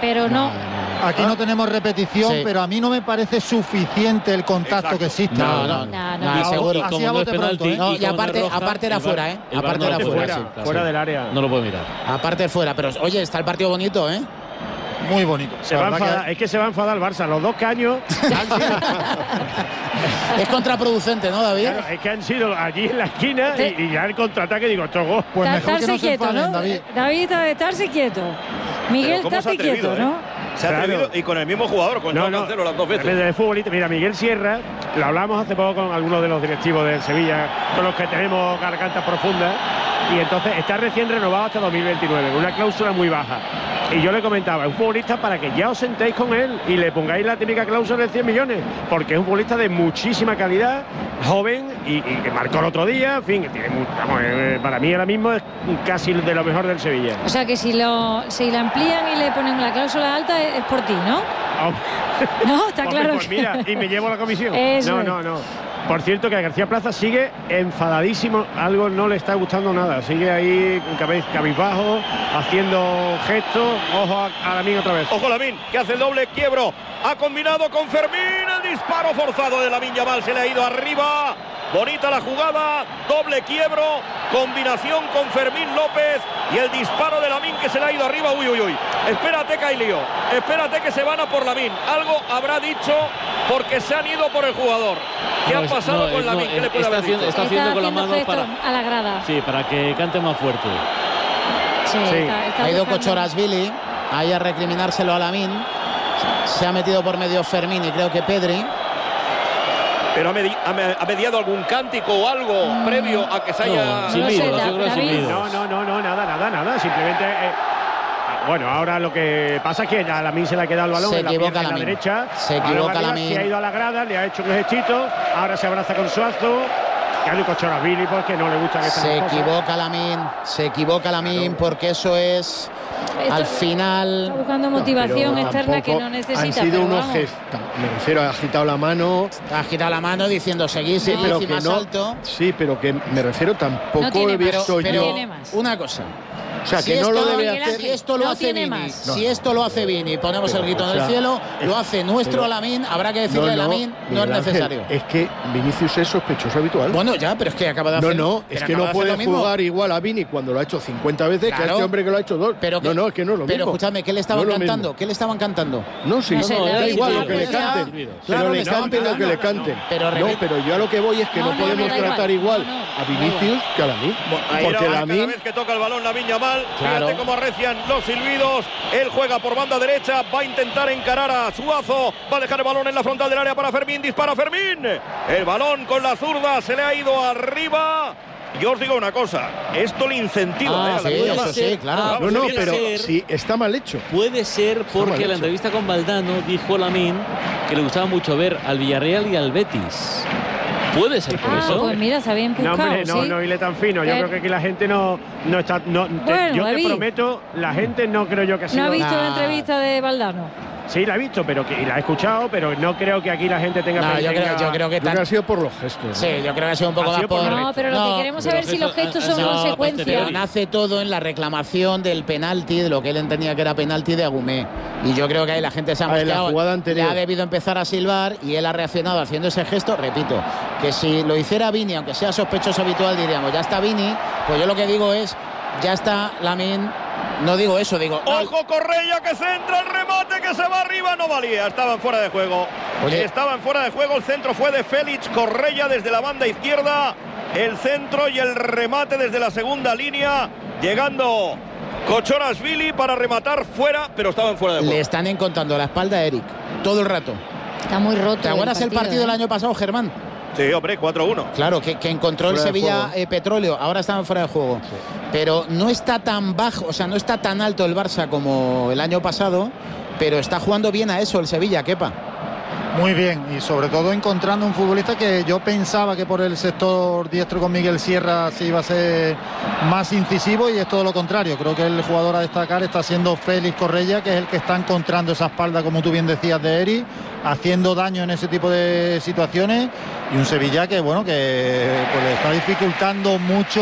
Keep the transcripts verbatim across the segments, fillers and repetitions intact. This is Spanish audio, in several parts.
pero no. Aquí ¿Ah? no tenemos repetición, Sí. pero a mí no me parece suficiente el contacto Exacto. que existe. No, No, no, no, no, no. seguro. Y Así como a no es bote pronto, penalti, ¿eh? No, y y como no aparte- es roja, aparte era el VAR- fuera, ¿eh? el VAR Aparte no era lo fuera, puede sí, mirar, fuera sí. del área. No lo puede mirar. Aparte fuera, pero oye, está el partido bonito, ¿eh? Muy bonito. Se La va a verdad enfadar, que- es que se va a enfadar el Barça. Los dos caños han sido, Es contraproducente, ¿no, David? claro, es que han sido allí en la esquina Te- y, y ya el contraataque digo, chogo. Pues Ta- mejor que estarse no se quieto, enfaden, ¿no? David. David, estarse quieto. Miguel, Pero cómo se ha estate quieto, atrevido, ¿no? ¿eh? Se ha Claro. atrevido y con el mismo jugador, con Joao Cancelo las dos veces. De futbolista. Mira, Miguel Sierra, lo hablamos hace poco con algunos de los directivos del Sevilla, con los que tenemos gargantas profundas, y entonces está recién renovado hasta dos mil veintinueve, con una cláusula muy baja. Y yo le comentaba, un futbolista para que ya os sentéis con él y le pongáis la típica cláusula de cien millones, porque es un futbolista de muchísima calidad, joven y, y que marcó el otro día, en fin, que tiene mu- vamos, eh, para mí ahora mismo es casi de lo mejor del Sevilla. O sea que si lo si la amplían y le ponen la cláusula alta es, es por ti, ¿no? Oh. No, está Hombre, claro pues que- mira, y me llevo la comisión. Eso no, es. no, no. Por cierto, que a García Plaza sigue enfadadísimo, algo no le está gustando nada. Sigue ahí cabe- cabizbajo, haciendo gestos. Ojo a, a Lamine otra vez. Ojo Lamine, que hace el doble quiebro. Ha combinado con Fermín. El disparo forzado de Lamine Yamal. Se le ha ido arriba. Bonita la jugada. Doble quiebro. Combinación con Fermín López. Y el disparo de Lamine que se le ha ido arriba. Uy, uy, uy. Espérate, Cailío. Espérate que se van a por Lamine. Algo habrá dicho porque se han ido por el jugador. ¿Qué No, ha es- pasado no, con es- Lamine? no, ¿Qué le puede está haber haciendo- dicho? está haciendo con la mano gestos para- a la grada. Sí, para que cante más fuerte. Sí, Sí. está- está Ha ido buscando- Kochorashvili ahí a recriminárselo a Lamine. Se ha metido por medio Fermín y creo que Pedri. Pero ha, medi- ha me- ha mediado algún cántico o algo previo a que se haya... No, No sin lo sé, miedo, Da- yo creo que sin David. miedo. No, no, no, no, nada, nada, nada. Simplemente. eh, bueno, ahora lo que pasa es que a Lamine se le ha quedado el balón Se en la, equivoca pierna, en la Lamine. derecha. Se Ahora equivoca va arriba, Lamine. Se ha ido a la grada, le ha hecho un gestito. Ahora se abraza con Suazo. Claro, Kochorashvili porque no le gusta que Se equivoca Lamine. Se equivoca Lamine porque eso es Esto- al Está final. buscando motivación Pero externa que tampoco no necesita. Han sido pero unos vamos. gestos. Me refiero, ha agitado la mano. Ha girado la mano diciendo seguir, Sí, seguir pero y que más no. alto. Sí, pero que me refiero tampoco No tiene he más, visto Pero yo. tiene más. una cosa. O sea, Si que no esto, lo debe Miguel hacer. si esto lo No hace tiene Vini, más. si esto lo hace Vini, ponemos el grito o en el sea, cielo, es- lo hace nuestro pero- Lamine, habrá que decirle a Lamine, no es Miguel Ángel, necesario. Es que Vinicius es sospechoso habitual. Bueno, ya, pero es que acaba de No, hacer. no, pero es que acaba no de hacer puede lo mismo. jugar igual a Vini cuando lo ha hecho cincuenta veces que a Claro. este hombre que lo ha hecho dos. Pero que- no, no, es que no es lo Pero mismo. escúchame, ¿qué le estaban No es lo cantando? mismo. ¿Qué le estaban cantando? No, sí, No sé, no, da David, igual no, lo que le pues ya- canten. Claro, Pero le le estaban canten lo que le cantando. canten. Pero no, repito- pero yo a lo que voy es que No, no, no, podemos me da tratar igual. igual No, no, a da Vinicius igual. que a Lamine. Ahí Porque la marca Lamine. cada vez que toca el balón Lamine Yamal. Claro. Fíjate cómo arrecian los silbidos. Él juega por banda derecha. Va a intentar encarar a Suazo. Va a dejar el balón en la frontal del área para Fermín. Dispara Fermín. El balón con la zurda se le ha ido arriba. Yo os digo una cosa. Esto le incentiva. Ah, eh, a sí, Lamine eso Yamal. sí, claro. Vamos, No, no, se viene pero ser- sí, está mal hecho. Puede ser mal porque en hecho. la entrevista con Valdano dijo Lamine que le gustaba mucho ver al Villarreal y al Betis. Puede ser por Ah, eso. pues mira, se había No, empujado, hombre, no, ¿sí? no hile tan fino. Yo Eh, creo que aquí la gente no, no está. No, te- Bueno, yo te David. prometo, la gente no creo yo que ha ¿No sido. ha visto Nah. la entrevista de Valdano? Sí, la he visto, pero que, y la he escuchado, pero no creo que aquí la gente tenga. No, yo tenga- creo, yo creo que Yo creo tan- que ha sido por los gestos. ¿no? Sí, yo creo que ha sido un poco Ha más sido por por. la- No, pero lo que queremos pero saber si los gestos son no, consecuencias. posteriori. Nace todo en la reclamación del penalti, de lo que él entendía que era penalti de Agumé. Y yo creo que ahí la gente se ha Ah, en la mosqueado, jugada le anterior. ha debido empezar a silbar y él ha reaccionado haciendo ese gesto. Repito, que si lo hiciera Vini, aunque sea sospechoso habitual, diríamos, ya está Vini. Pues yo lo que digo es, ya está Lamine. No digo eso, digo. Ojo Correia que centra el remate que se va arriba, no valía, estaban fuera de juego. Oye. Estaban fuera de juego, el centro fue de Félix Correia desde la banda izquierda, el centro y el remate desde la segunda línea, llegando Kochorashvili para rematar fuera, pero estaban fuera de juego. Le están encontrando la espalda a Eric todo el rato. Está muy roto. ¿Te acuerdas el partido del ¿eh? año pasado, Germán? Sí, hombre, cuatro uno. Claro, que, que encontró el Fuera de Sevilla juego. eh, Petróleo, ahora están fuera de juego. Pero no está tan bajo, o sea, no está tan alto el Barça como el año pasado, pero está jugando bien a eso el Sevilla, Kepa. Muy bien, y sobre todo encontrando un futbolista que yo pensaba que por el sector diestro con Miguel Sierra se iba a ser más incisivo y es todo lo contrario. Creo que el jugador a destacar está siendo Félix Correia, que es el que está encontrando esa espalda, como tú bien decías, de Eri, haciendo daño en ese tipo de situaciones, y un Sevilla que, bueno, que pues, le está dificultando mucho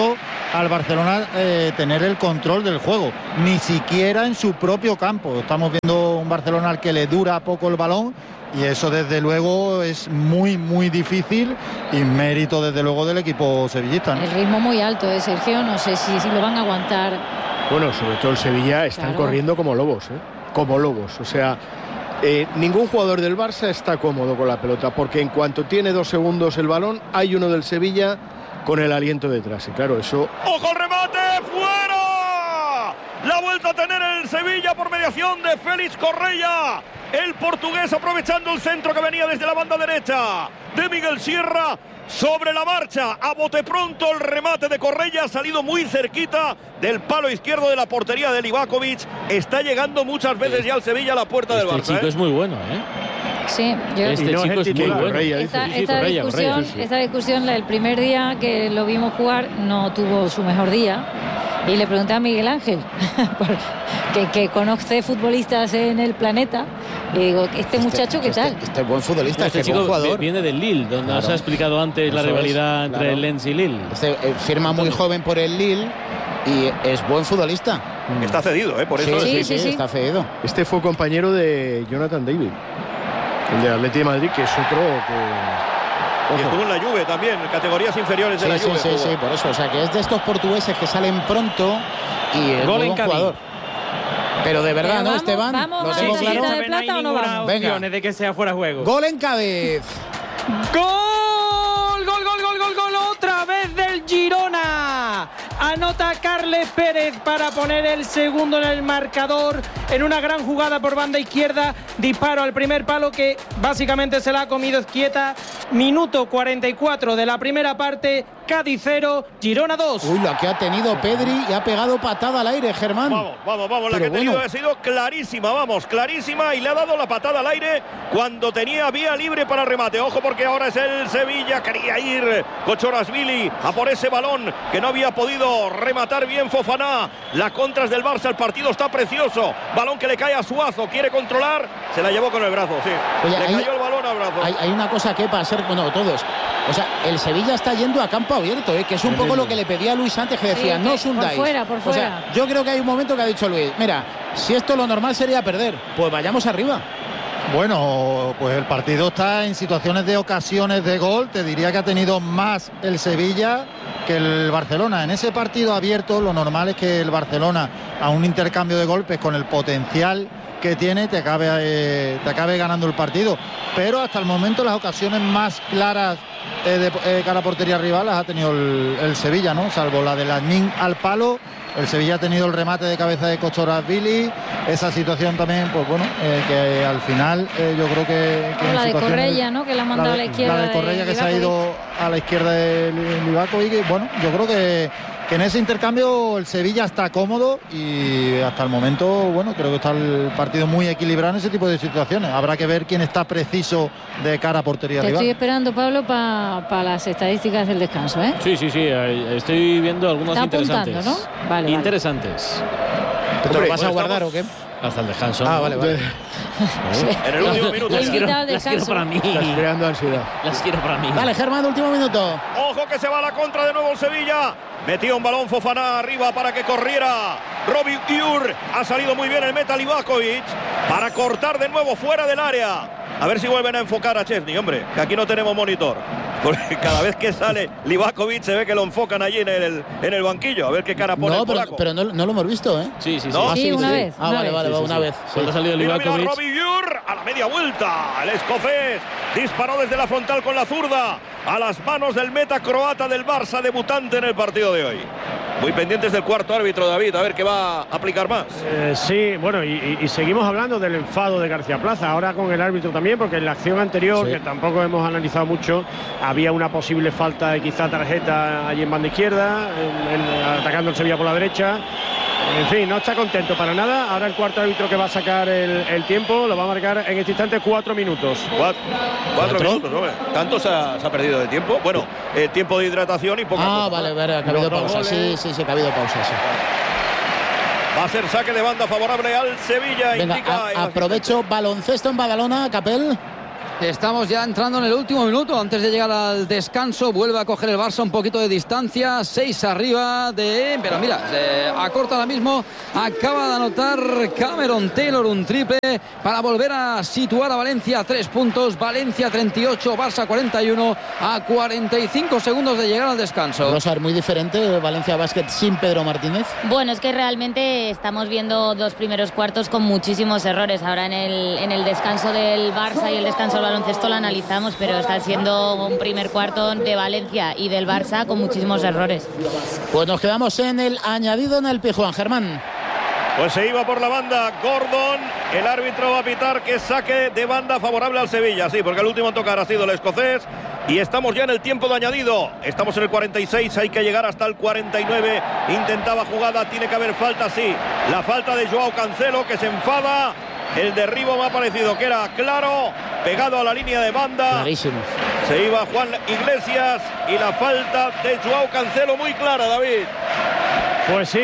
al Barcelona eh, tener el control del juego, ni siquiera en su propio campo. Estamos viendo un Barcelona al que le dura poco el balón y eso desde luego es muy muy difícil y mérito desde luego del equipo sevillista, ¿no? El ritmo muy alto de Sergio, no sé si, si lo van a aguantar. Bueno, sobre todo el Sevilla están Claro. corriendo como lobos, ¿eh? Como lobos. O sea, eh, ningún jugador del Barça está cómodo con la pelota, porque en cuanto tiene dos segundos el balón, hay uno del Sevilla con el aliento detrás. Y claro, eso... ¡Ojo el remate! ¡Fuera! La vuelta a tener el Sevilla por mediación de Félix Correia. El portugués aprovechando el centro que venía desde la banda derecha de Miguel Sierra. Sobre la marcha, a bote pronto el remate de Correia, ha salido muy cerquita del palo izquierdo de la portería de Livakovic. Está llegando muchas veces ya al Sevilla a la puerta del Este Barça. chico ¿eh? es muy bueno, ¿eh? Sí, yo... Este Y no es chico el es muy titular, bueno. Correia, Esta, Sí, sí, esta Correia, discusión, Correia, sí, sí. esta discusión, la- el primer día que lo vimos jugar no tuvo su mejor día y le pregunté a Miguel Ángel, que, que conoce futbolistas en el planeta, y digo, ¿este muchacho qué tal? Este, este es buen futbolista, Este este es buen chico jugador. viene del Lille, donde Claro. nos ha explicado antes la Eso es, rivalidad entre claro. el Lens y Lille. Este, eh, firma muy joven por el Lille y es buen futbolista. Está cedido, ¿eh? Por eso. Sí, sí, sí, sí. está cedido. Este fue compañero de Jonathan David, el de Atleti de Madrid, que es otro que... Y estuvo en la Juve también, en categorías inferiores de Sí, la sí, Juve. sí, jugó. sí, por eso. O sea, que es de estos portugueses que salen pronto y es Gol muy en buen Cádiz. jugador. Pero de verdad, Pero ¿no, vamos, Esteban? vamos ¿Lo a tengo ver si claro? está de plata o no vamos? Venga. opciones de que sea fuera de juego. Gol en Cádiz. ¡Gol! ¡Gol, gol, gol, gol, gol! ¡Otra vez del Girona! Anota Carles Pérez para poner el segundo en el marcador en una gran jugada por banda izquierda. Disparo al primer palo que básicamente se la ha comido Izquieta. Minuto cuarenta y cuatro de la primera parte. Cádiz cero, Girona dos. Uy, la que ha tenido Pedri y ha pegado patada al aire, Germán. Vamos, vamos, vamos, la Pero que ha tenido bueno. ha sido clarísima, vamos, clarísima, y le ha dado la patada al aire cuando tenía vía libre para remate. Ojo, porque ahora es el Sevilla, quería ir Kochorashvili a por ese balón que no había podido rematar bien Fofana. La contras del Barça, el partido está precioso. Balón que le cae a Suazo, quiere controlar, se la llevó con el brazo, sí. Oye, le hay- cayó el balón al brazo. Hay, hay una cosa que para ser, bueno, todos. O sea, el Sevilla está yendo a campo abierto, ¿eh? Que es un poco lo que le pedía a Luis antes, que decía, Sí, no que os por hundáis. fuera, por O sea, fuera. yo creo que hay un momento que ha dicho Luis, mira, si esto lo normal sería perder, pues vayamos arriba. Bueno, pues el partido está en situaciones de ocasiones de gol. Te diría que ha tenido más el Sevilla que el Barcelona. En ese partido abierto, lo normal es que el Barcelona, a un intercambio de golpes con el potencial que tiene, te acabe, eh, te acabe ganando el partido. Pero hasta el momento las ocasiones más claras eh, de eh, cara a portería rival las ha tenido el, el Sevilla, ¿no? Salvo la de Lasmin al palo. El Sevilla ha tenido el remate de cabeza de Kochorashvili. Esa situación también, pues bueno, eh, que al final eh, yo creo que... que O en la de situaciones- Correia, ¿no? Que la ha mandado la a de- la izquierda La de de Correia que se ha Livakovic. ido a la izquierda de Li- Livakovic. Y bueno, yo creo que, que en ese intercambio el Sevilla está cómodo y hasta el momento, bueno, creo que está el partido muy equilibrado en ese tipo de situaciones. Habrá que ver quién está preciso de cara a portería Te rival. estoy esperando, Pablo, para las estadísticas del descanso, ¿eh? Sí, sí, sí. eh, Estoy viendo algunos Está interesantes. apuntando, ¿no? Vale, vale. Interesantes. ¿Te Hombre, lo vas a bueno, guardar estamos- o qué? Hasta el descanso. Ah, ¿no? vale, vale. En el último minuto. Le Las quiero, invita al las quiero descanso. para mí. Estás creando ansiedad. Las quiero para mí. Vale, Germán, último minuto. Ojo que se va a la contra de nuevo el Sevilla. Metió un balón Fofana arriba para que corriera Robbie Ur. Ha salido muy bien el meta Livakovic para cortar de nuevo fuera del área. A ver si vuelven a enfocar a Chesney, hombre, que aquí no tenemos monitor. Porque cada vez que sale Livakovic se ve que lo enfocan allí en el, en el banquillo. A ver qué cara pone No, el pero, polaco. pero no, no lo hemos visto, ¿eh? Sí, sí, sí. No. Ah, Sí, una vez, Ah, una vale, vez. vale, Sí, sí, una sí. vez. Cuando ha salido Mira, mira, Livakovic. Robbie Ur a la media vuelta. El escocés disparó desde la frontal con la zurda a las manos del meta croata del Barça, debutante en el partido de hoy. Muy pendientes del cuarto árbitro, David, a ver qué va a aplicar más. Eh, sí, bueno, y, y- y seguimos hablando del enfado de García Plaza, ahora con el árbitro también, porque en la acción anterior, Sí. que tampoco hemos analizado mucho, había una posible falta de quizá tarjeta allí en banda izquierda, en- en- atacando el Sevilla por la derecha. En fin, no está contento para nada. Ahora el cuarto árbitro que va a sacar el, el tiempo lo va a marcar en este instante cuatro minutos. Cuatro, cuatro ¿Cuatro? minutos, hombre. ¿Tanto se ha, se ha perdido de tiempo? Bueno, eh, tiempo de hidratación y poca Ah, cosa vale, más. vale, que ha habido Los dos pausa. Sí, goles. sí, sí, que ha habido pausa, sí. Va a ser saque de banda favorable al Sevilla. Venga, indica a- el aprovecho baloncesto en Badalona, Capel. Estamos ya entrando en el último minuto antes de llegar al descanso. Vuelve a coger el Barça un poquito de distancia. Seis arriba de... Pero mira, se acorta ahora mismo. Acaba de anotar Cameron Taylor un triple para volver a situar a Valencia a tres puntos. Valencia treinta y ocho, Barça cuarenta y uno, a cuarenta y cinco segundos de llegar al descanso. Vamos a ver, muy diferente Valencia Basket sin Pedro Martínez. Bueno, es que realmente estamos viendo dos primeros cuartos con muchísimos errores. Ahora en el, en el descanso del Barça y el descanso del baloncesto lo analizamos, pero está siendo un primer cuarto de Valencia y del Barça con muchísimos errores. Pues nos quedamos en el añadido en el Pizjuán, Germán. Pues se iba por la banda Gordon. El árbitro va a pitar que saque de banda favorable al Sevilla. Sí, porque el último en tocar ha sido el escocés. Y estamos ya en el tiempo de añadido. Estamos en el cuarenta y seis, hay que llegar hasta el cuarenta y nueve. Intentaba jugada, tiene que haber falta, sí. La falta de Joao Cancelo, que se enfada. El derribo me ha parecido que era claro, pegado a la línea de banda. Clarísimo. Se iba Juan Iglesias y la falta de Joao Cancelo muy clara, David. Pues sí,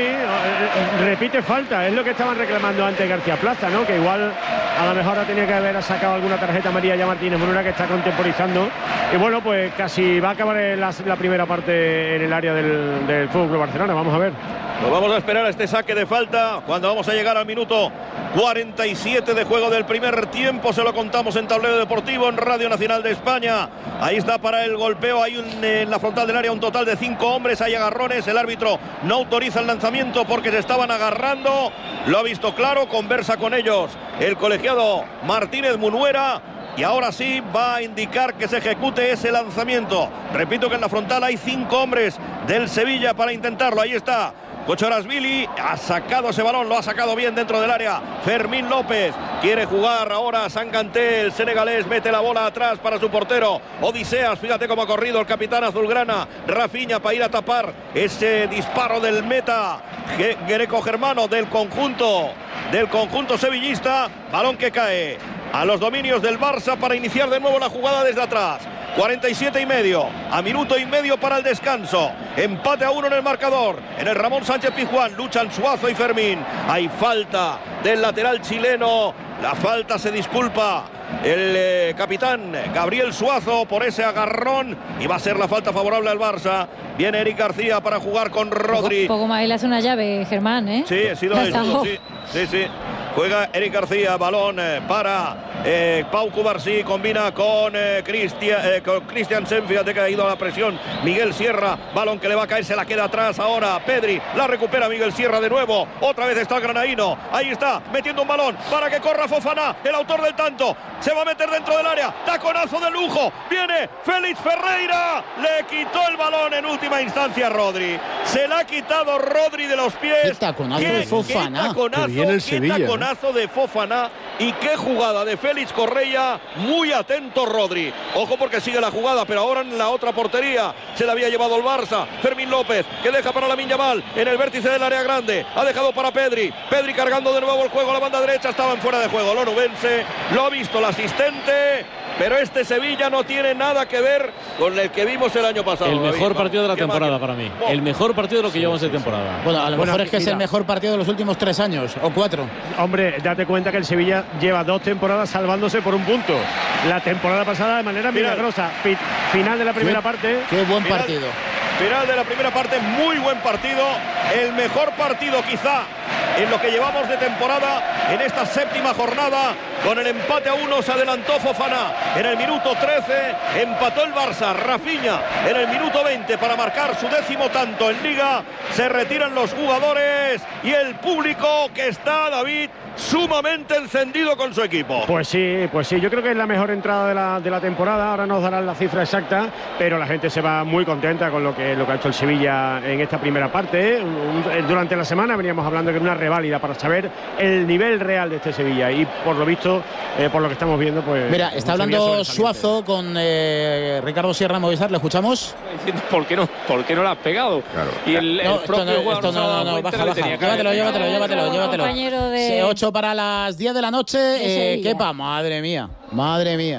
repite falta, es lo que estaban reclamando antes García Plaza, ¿no? Que igual a lo mejor tenía que haber sacado alguna tarjeta María ya Martínez Munera, que está contemporizando. Y bueno, pues casi va a acabar la, la primera parte en el área del, del Fútbol Club Barcelona, vamos a ver. Pues vamos a esperar a este saque de falta cuando vamos a llegar al minuto cuarenta y siete de juego del primer tiempo. Se lo contamos en Tablero Deportivo, en Radio Nacional de España. Ahí está para el golpeo. Hay un, en la frontal del área un total de cinco hombres. Hay agarrones. El árbitro no autoriza el lanzamiento porque se estaban agarrando. Lo ha visto claro. Conversa con ellos el colegiado Martínez Munuera. Y ahora sí va a indicar que se ejecute ese lanzamiento. Repito que en la frontal hay cinco hombres del Sevilla para intentarlo. Ahí está Kochorashvili, ha sacado ese balón, lo ha sacado bien dentro del área. Fermín López quiere jugar ahora. Sanganté, el senegalés, mete la bola atrás para su portero Odiseas. Fíjate cómo ha corrido el capitán azulgrana. Rafinha para ir a tapar ese disparo del meta greco-germano del conjunto del conjunto sevillista. Balón que cae a los dominios del Barça para iniciar de nuevo la jugada desde atrás. cuarenta y siete y medio, a minuto y medio para el descanso. Empate a uno en el marcador. En el Ramón Sánchez Pizjuán luchan Suazo y Fermín. Hay falta del lateral chileno. La falta, se disculpa el eh, capitán Gabriel Suazo por ese agarrón. Y va a ser la falta favorable al Barça. Viene Eric García para jugar con Rodri. Poco, poco más, él hace una llave, Germán, ¿eh? Sí, ha sido desnudo, sí, sí, sí. Juega Eric García, balón eh, para eh, Pau Cubarsí, combina con eh, Cristian eh, con Christiansen, fíjate que ha ido a la presión Miguel Sierra, balón que le va a caer, se la queda atrás ahora Pedri, la recupera Miguel Sierra de nuevo, otra vez está el granaíno, ahí está, metiendo un balón para que corra Fofana, el autor del tanto, se va a meter dentro del área, taconazo de lujo, viene Félix Ferreira, le quitó el balón en última instancia Rodri, se la ha quitado Rodri de los pies. Qué taconazo ¿Qué, de Fofana, qué taconazo, que viene el qué Sevilla, taconazo de Fofana y qué jugada de Félix Correia, muy atento Rodri, ojo porque sigue la jugada, pero ahora en la otra portería se la había llevado el Barça, Fermín López que deja para Lamine Yamal en el vértice del área grande, ha dejado para Pedri, Pedri cargando de nuevo el juego a la banda derecha, estaban fuera de juego, Lonubense, lo ha visto el asistente, pero este Sevilla no tiene nada que ver con el que vimos el año pasado. El mejor David, partido de la qué temporada máquina. para mí. El mejor partido de lo que sí, llevamos de temporada. Bueno, a lo bueno, mejor es que mira, es el mejor partido de los últimos tres años o cuatro. Hombre, date cuenta que el Sevilla lleva dos temporadas salvándose por un punto. La temporada pasada de manera Final. milagrosa. Pi- Final de la primera qué, parte. Qué buen Final. partido. Final de la primera parte, muy buen partido, el mejor partido quizá en lo que llevamos de temporada en esta séptima jornada. Con el empate a uno se adelantó Fofana en el minuto trece, empató el Barça, Rafinha en el minuto veinte para marcar su décimo tanto en Liga. Se retiran los jugadores y el público que está, David, sumamente encendido con su equipo. Pues sí, pues sí, yo creo que es la mejor entrada de la, de la temporada. Ahora nos darán la cifra exacta, pero la gente se va muy contenta con lo que, lo que ha hecho el Sevilla en esta primera parte. Durante la semana veníamos hablando que era una reválida para saber el nivel real de este Sevilla y por lo visto, eh, por lo que estamos viendo, pues... Mira, está hablando Suazo con eh, Ricardo Sierra Movistar, ¿le escuchamos? Diciendo, ¿por qué no, por qué no lo has pegado? Claro. Y el, el no, propio esto no, jugador esto no, no, no, baja, baja. Llévatelo, llévatelo, llévatelo, llévatelo. Compañero de... ocho para las diez de la noche. Eh, Kepa, madre mía, madre mía,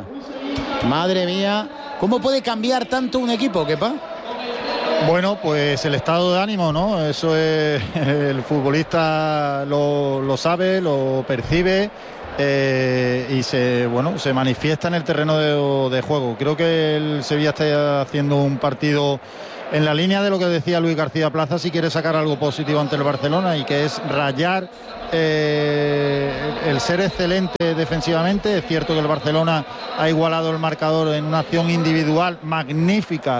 madre mía. ¿Cómo puede cambiar tanto un equipo, Kepa? Bueno, pues el estado de ánimo, ¿no? Eso es, el futbolista lo, lo sabe, lo percibe eh, y se bueno se manifiesta en el terreno de, de juego. Creo que el Sevilla está haciendo un partido en la línea de lo que decía Luis García Plaza, si quiere sacar algo positivo ante el Barcelona, y que es rayar eh, el ser excelente defensivamente. Es cierto que el Barcelona ha igualado el marcador en una acción individual magnífica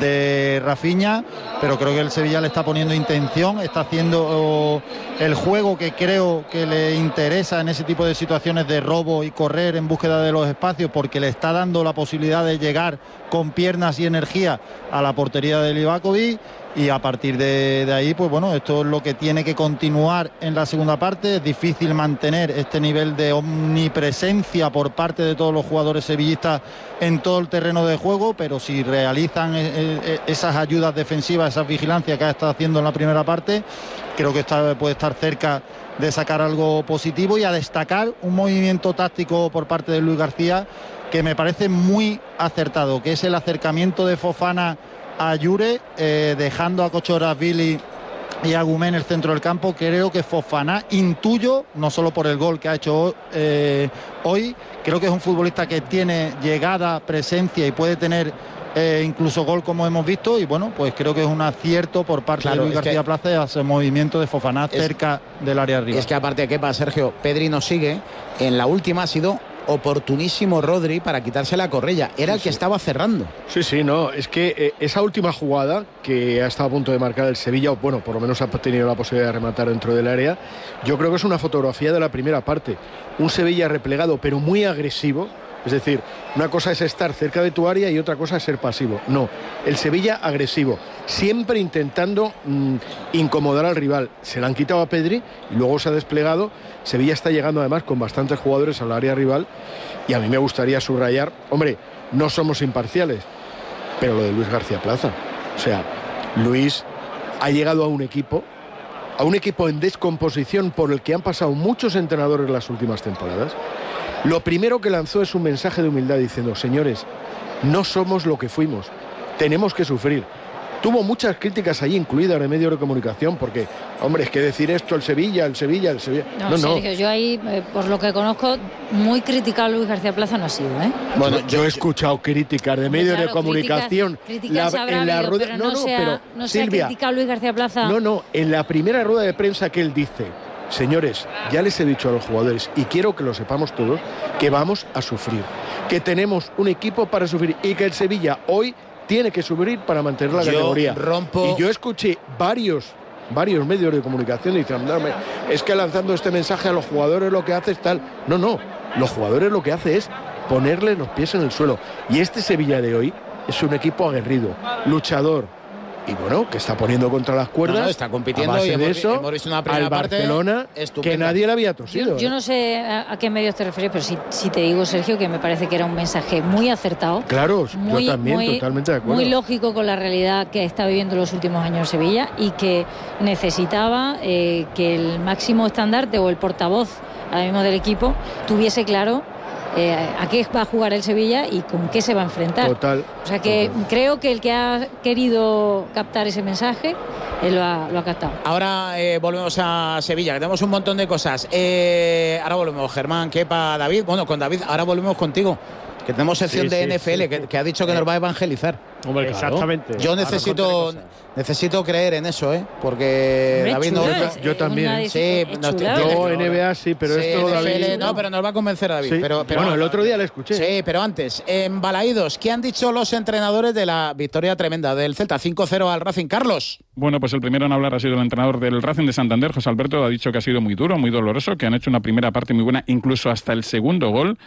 de Rafinha, pero creo que el Sevilla le está poniendo intención, está haciendo el juego que creo que le interesa en ese tipo de situaciones de robo y correr en búsqueda de los espacios, porque le está dando la posibilidad de llegar con piernas y energía a la portería de Livakovic, y a partir de, de ahí, pues bueno, esto es lo que tiene que continuar en la segunda parte. Es difícil mantener este nivel de omnipresencia por parte de todos los jugadores sevillistas en todo el terreno de juego, pero si realizan esas ayudas defensivas, esas vigilancias que ha estado haciendo en la primera parte, creo que está, puede estar cerca de sacar algo positivo, y a destacar un movimiento táctico por parte de Luis García que me parece muy acertado, que es el acercamiento de Fofana a Yure, eh, dejando a Kochorazvili y a Gumé en el centro del campo. Creo que Fofana, intuyo, no solo por el gol que ha hecho eh, hoy, creo que es un futbolista que tiene llegada, presencia y puede tener eh, incluso gol, como hemos visto, y bueno, pues creo que es un acierto por parte claro, de Luis García Plaza ese movimiento de Fofana es, cerca del área arriba. Es que aparte de Kepa, Sergio, Pedri nos sigue, en la última ha sido oportunísimo Rodri para quitarse la correa, era sí, el que sí. estaba cerrando. Sí, sí, no, es que eh, esa última jugada que ha estado a punto de marcar el Sevilla, o bueno, por lo menos ha tenido la posibilidad de rematar dentro del área, yo creo que es una fotografía de la primera parte, un Sevilla replegado pero muy agresivo. Es decir, una cosa es estar cerca de tu área y otra cosa es ser pasivo. No, el Sevilla agresivo, siempre intentando mmm, incomodar al rival. Se la han quitado a Pedri y luego se ha desplegado. Sevilla está llegando además con bastantes jugadores al área rival, y a mí me gustaría subrayar, hombre, no somos imparciales, pero lo de Luis García Plaza. O sea, Luis ha llegado a un equipo, a un equipo en descomposición por el que han pasado muchos entrenadores las últimas temporadas. Lo primero que lanzó es un mensaje de humildad diciendo: señores, no somos lo que fuimos, tenemos que sufrir. Tuvo muchas críticas allí, incluidas en medios de comunicación, porque, hombre, es que decir esto, el Sevilla, el Sevilla, el Sevilla... No, no, Sergio, no. Yo ahí, eh, por lo que conozco, muy criticado a Luis García Plaza no ha sido, ¿eh? Bueno, yo he escuchado críticas de medios claro, de comunicación. Críticas, críticas la, en la rueda, pero no, no, no, sea, pero, no se Silvia, ha criticado a Luis García Plaza. No, no, en la primera rueda de prensa que él dice: señores, ya les he dicho a los jugadores, y quiero que lo sepamos todos, que vamos a sufrir, que tenemos un equipo para sufrir, y que el Sevilla hoy tiene que subir para mantener la yo categoría. Rompo... Y yo escuché varios, varios medios de comunicación diciendo: es que lanzando este mensaje a los jugadores lo que hace es tal. No, no, los jugadores lo que hace es ponerle los pies en el suelo. Y este Sevilla de hoy es un equipo aguerrido, luchador, y bueno, que está poniendo contra las cuerdas. No, no, está compitiendo, a base y hemos, de eso, hemos visto una primera al Barcelona, parte que nadie le había tosido. Yo, yo no sé a, a qué medios te refieres, pero sí, sí te digo, Sergio, que me parece que era un mensaje muy acertado. Claro, muy, yo también, muy, totalmente de acuerdo. Muy lógico con la realidad que está viviendo los últimos años en Sevilla, y que necesitaba eh, que el máximo estandarte o el portavoz ahora mismo del equipo tuviese claro Eh, a qué va a jugar el Sevilla y con qué se va a enfrentar. Total. O sea que total. Creo que el que ha querido captar ese mensaje él lo, ha, lo ha captado. Ahora eh, volvemos a Sevilla, que tenemos un montón de cosas. Eh, ahora volvemos, Germán, Kepa, David. Bueno, con David, ahora volvemos contigo, que tenemos sección sí, de sí, N F L, sí, sí. Que, que ha dicho que eh. nos va a evangelizar. Hombre, exactamente. Yo necesito necesito creer en eso, ¿eh? Porque Hombre, David no, yo, yo también. Sí, no, yo N B A sí, pero sí, esto David, David no, pero nos va a convencer David. Sí. Pero, pero, bueno, el otro día le escuché. Sí, pero antes, en Balaídos, ¿qué han dicho los entrenadores de la victoria tremenda del Celta cinco cero al Racing? Carlos. Bueno, pues el primero en hablar ha sido el entrenador del Racing de Santander, José Alberto. Ha dicho que ha sido muy duro, muy doloroso, que han hecho una primera parte muy buena, incluso hasta el segundo gol,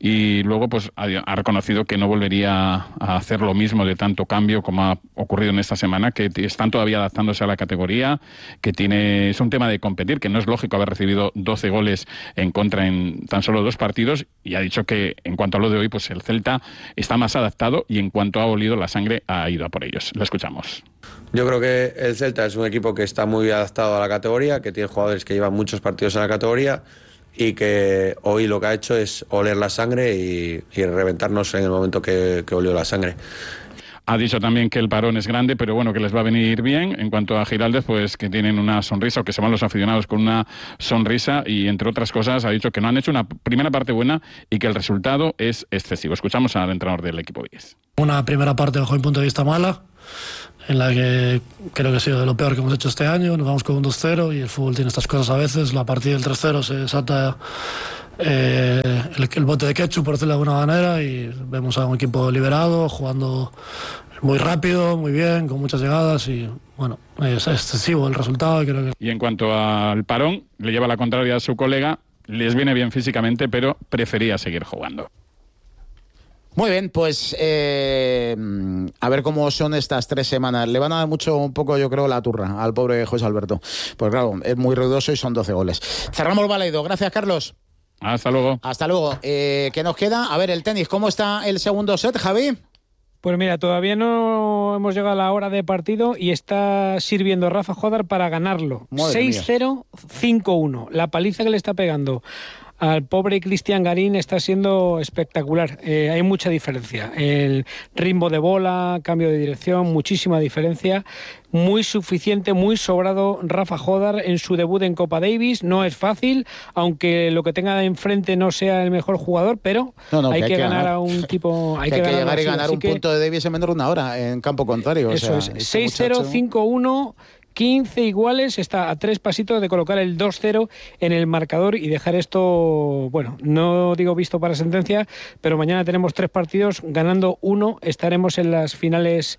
y luego pues ha, ha reconocido que no volvería a hacer lo mismo de tanto cambio como ha ocurrido en esta semana, que están todavía adaptándose a la categoría, que tiene es un tema de competir, que no es lógico haber recibido doce goles en contra en tan solo dos partidos, y ha dicho que en cuanto a lo de hoy, pues el Celta está más adaptado, y en cuanto ha olido la sangre ha ido a por ellos. Lo escuchamos. Yo creo que el Celta es un equipo que está muy adaptado a la categoría, que tiene jugadores que llevan muchos partidos en la categoría, y que hoy lo que ha hecho es oler la sangre y, y reventarnos en el momento que, que olió la sangre. Ha dicho también que el parón es grande, pero bueno, que les va a venir bien. En cuanto a Giraldez, pues que tienen una sonrisa, o que se van los aficionados con una sonrisa, y entre otras cosas ha dicho que no han hecho una primera parte buena y que el resultado es excesivo. Escuchamos al entrenador del equipo Vigués. Una primera parte bajo mi punto de vista mala, en la que creo que ha sido de lo peor que hemos hecho este año. Nos vamos con un dos cero y el fútbol tiene estas cosas a veces. La partida del tres cero se desata eh, el, el bote de ketchup, por decirlo de alguna manera, y vemos a un equipo liberado, jugando muy rápido, muy bien, con muchas llegadas, y bueno, es excesivo el resultado. Creo que... Y en cuanto al parón, le lleva la contraria a su colega. Les viene bien físicamente, pero prefería seguir jugando. Muy bien, pues eh, a ver cómo son estas tres semanas. Le van a dar mucho, un poco, yo creo, la turra al pobre José Alberto. Pues claro, es muy ruidoso y son doce goles. Cerramos Baleido. Gracias, Carlos. Hasta luego. Hasta luego. Eh, ¿Qué nos queda? A ver, el tenis. ¿Cómo está el segundo set, Javi? Pues mira, todavía no hemos llegado a la hora de partido y está sirviendo Rafa Jodar para ganarlo. seis cero, cinco uno. La paliza que le está pegando al pobre Cristian Garín está siendo espectacular. Eh, hay mucha diferencia. El ritmo de bola, cambio de dirección, muchísima diferencia. Muy suficiente, muy sobrado Rafa Jodar en su debut en Copa Davis. No es fácil, aunque lo que tenga enfrente no sea el mejor jugador, pero no, no, hay, que hay que ganar, ganar a un tipo... Hay que, que, hay que llegar y ganar un que... punto de Davis en menos de una hora en campo contrario. Eso o sea, es, seis cero, muchacho... cinco uno... quince iguales, está a tres pasitos de colocar el dos cero en el marcador y dejar esto, bueno, no digo visto para sentencia, pero mañana tenemos tres partidos, ganando uno, estaremos en las finales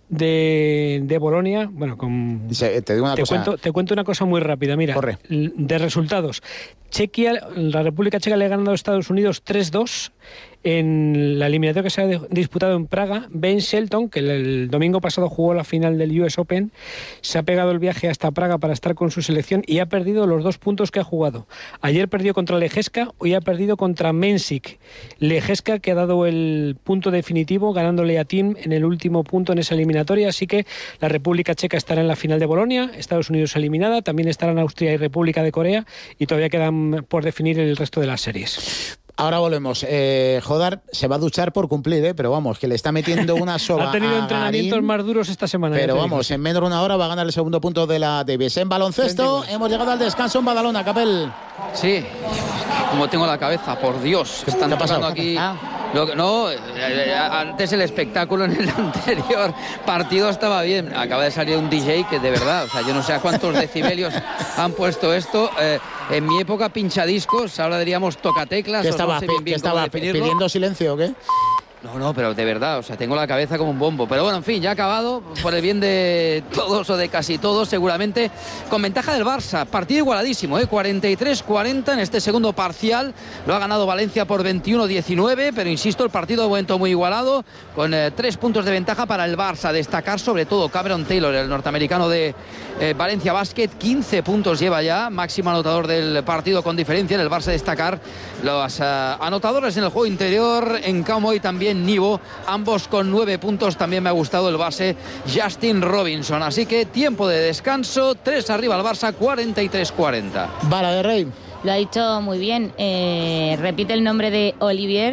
de, de Bolonia. Bueno, con, Dice, te, digo una te, cosa. Cuento, te cuento una cosa muy rápida, mira. Corre. De resultados. Chequia, la República Checa le ha ganado a Estados Unidos tres dos en la eliminatoria que se ha disputado en Praga. Ben Shelton, que el, el domingo pasado jugó la final del U S Open, se ha pegado el viaje hasta Praga para estar con su selección y ha perdido los dos puntos que ha jugado. Ayer perdió contra Lejeska, hoy ha perdido contra Mensik. Lejeska, que ha dado el punto definitivo ganándole a Tim en el último punto en esa eliminatoria, así que la República Checa estará en la final de Bolonia, Estados Unidos eliminada, también estarán Austria y República de Corea, y todavía quedan por definir el resto de las series. Ahora volvemos. Eh, Jodar se va a duchar por cumplir, ¿eh? Pero vamos, que le está metiendo una soba. Ha tenido a entrenamientos Garín, más duros esta semana. Pero vamos, en menos de una hora va a ganar el segundo punto de la Davis. En baloncesto, hemos llegado al descanso en Badalona, Capel. Sí, como tengo la cabeza, por Dios. Están pasando aquí. Lo que, no, eh, antes el espectáculo en el anterior partido estaba bien. Acaba de salir un D J que de verdad, o sea, yo no sé a cuántos decibelios han puesto esto. Eh, en mi época pinchadiscos, ahora diríamos tocateclas. ¿Qué estaba, no sé bien bien ¿qué estaba pidiendo silencio o qué? No, no, pero de verdad, o sea, tengo la cabeza como un bombo. Pero bueno, en fin, ya ha acabado, por el bien de todos o de casi todos, seguramente, con ventaja del Barça. Partido igualadísimo, ¿eh? cuarenta y tres cuarenta en este segundo parcial. Lo ha ganado Valencia por veintiuno diecinueve, pero insisto, el partido ha vuelto muy igualado, con eh, tres puntos de ventaja para el Barça. Destacar sobre todo Cameron Taylor, el norteamericano de eh, Valencia Basket, quince puntos lleva ya, máximo anotador del partido con diferencia. En el Barça destacar los uh, anotadores en el juego interior, en Camo y también Nivo, ambos con nueve puntos. También me ha gustado el base Justin Robinson. Así que tiempo de descanso, tres arriba al Barça, cuarenta y tres cuarenta. Vara de Rey. Lo ha dicho muy bien. Eh, repite el nombre de Olivier.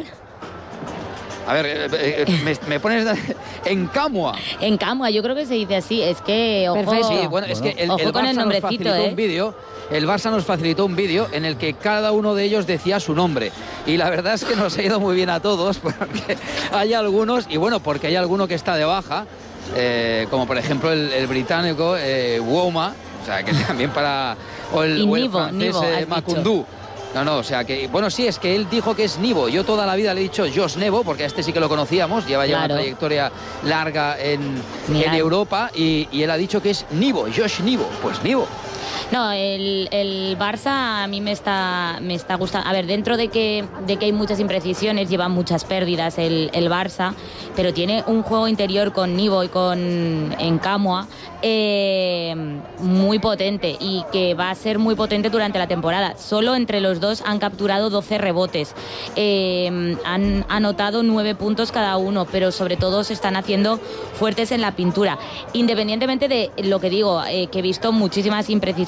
A ver, eh, eh, me, me pones en Camua. En Camua, yo creo que se dice así. Es que, ojo, perfecto. Sí, bueno, es que el, ojo el con Barça el nombrecito, nos facilitó ¿eh? un vídeo. El Barça nos facilitó un vídeo en el que cada uno de ellos decía su nombre. Y la verdad es que nos ha ido muy bien a todos, porque hay algunos, y bueno, porque hay alguno que está de baja, eh, como por ejemplo el, el británico eh, Woma, o sea, que también para... O el, y o el Nivo, francés Nivo, eh, Macundú. No, no, o sea que, bueno, sí, es que él dijo que es Nivo. Yo toda la vida le he dicho Josh Nevo, porque a este sí que lo conocíamos, lleva ya claro. una trayectoria larga en, en Europa, y, y él ha dicho que es Nivo, Josh Nivo. Pues Nivo. No, el, el Barça a mí me está, me está gustando. A ver, dentro de que, de que hay muchas imprecisiones, lleva muchas pérdidas el, el Barça, pero tiene un juego interior con Nivo y con Encamua eh, muy potente, y que va a ser muy potente durante la temporada. Solo entre los dos han capturado doce rebotes, eh, han anotado nueve puntos cada uno, pero sobre todo se están haciendo fuertes en la pintura. Independientemente de lo que digo, eh, que he visto muchísimas imprecisiones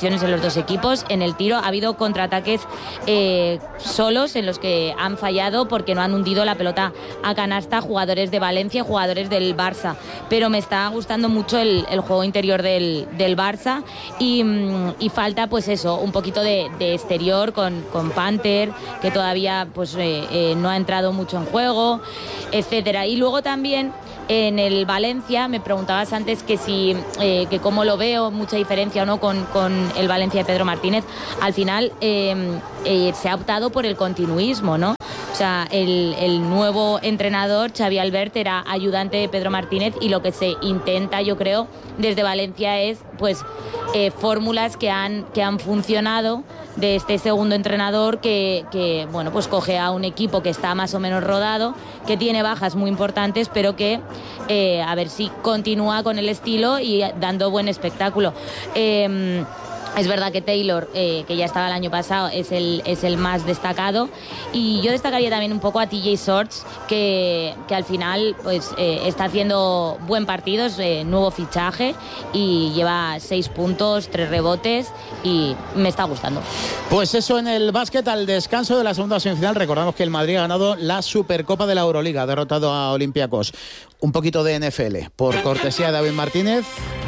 ocasiones en los dos equipos. En el tiro ha habido contraataques eh, solos en los que han fallado porque no han hundido la pelota a canasta jugadores de Valencia, jugadores del Barça. Pero me está gustando mucho el, el juego interior del, del Barça y, y falta pues eso, un poquito de, de exterior con, con Panther, que todavía pues eh, eh, no ha entrado mucho en juego, etcétera. Y luego también en el Valencia, me preguntabas antes que si eh, que cómo lo veo, mucha diferencia o no con, con el Valencia de Pedro Martínez. Al final eh, eh, se ha optado por el continuismo, ¿no? O sea, el, el nuevo entrenador, Xavi Albert, era ayudante de Pedro Martínez y lo que se intenta, yo creo, desde Valencia es pues eh, fórmulas que han, que han funcionado de este segundo entrenador que, que, bueno, pues coge a un equipo que está más o menos rodado, que tiene bajas muy importantes, pero que eh, a ver si continúa con el estilo y dando buen espectáculo. Eh, Es verdad que Taylor, eh, que ya estaba el año pasado, es el, es el más destacado. Y yo destacaría también un poco a T J Shorts, que, que al final pues, eh, está haciendo buen partido, es eh, nuevo fichaje y lleva seis puntos, tres rebotes y me está gustando. Pues eso en el básquet, al descanso de la segunda semifinal. Recordamos que el Madrid ha ganado la Supercopa de la Euroliga, ha derrotado a Olympiacos. Un poquito de N F L, por cortesía de David Martínez.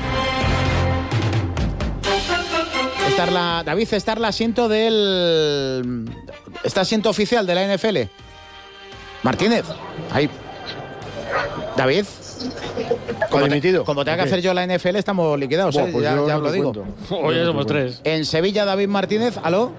La, David, está el asiento del... ¿Está asiento oficial de la N F L? Martínez. Ahí. David. Como, te, como tenga que hacer yo la N F L, estamos liquidados, Buah, ¿eh? pues ya yo ya no os lo digo. Hoy ya somos tres. En Sevilla, David Martínez. ¿Aló?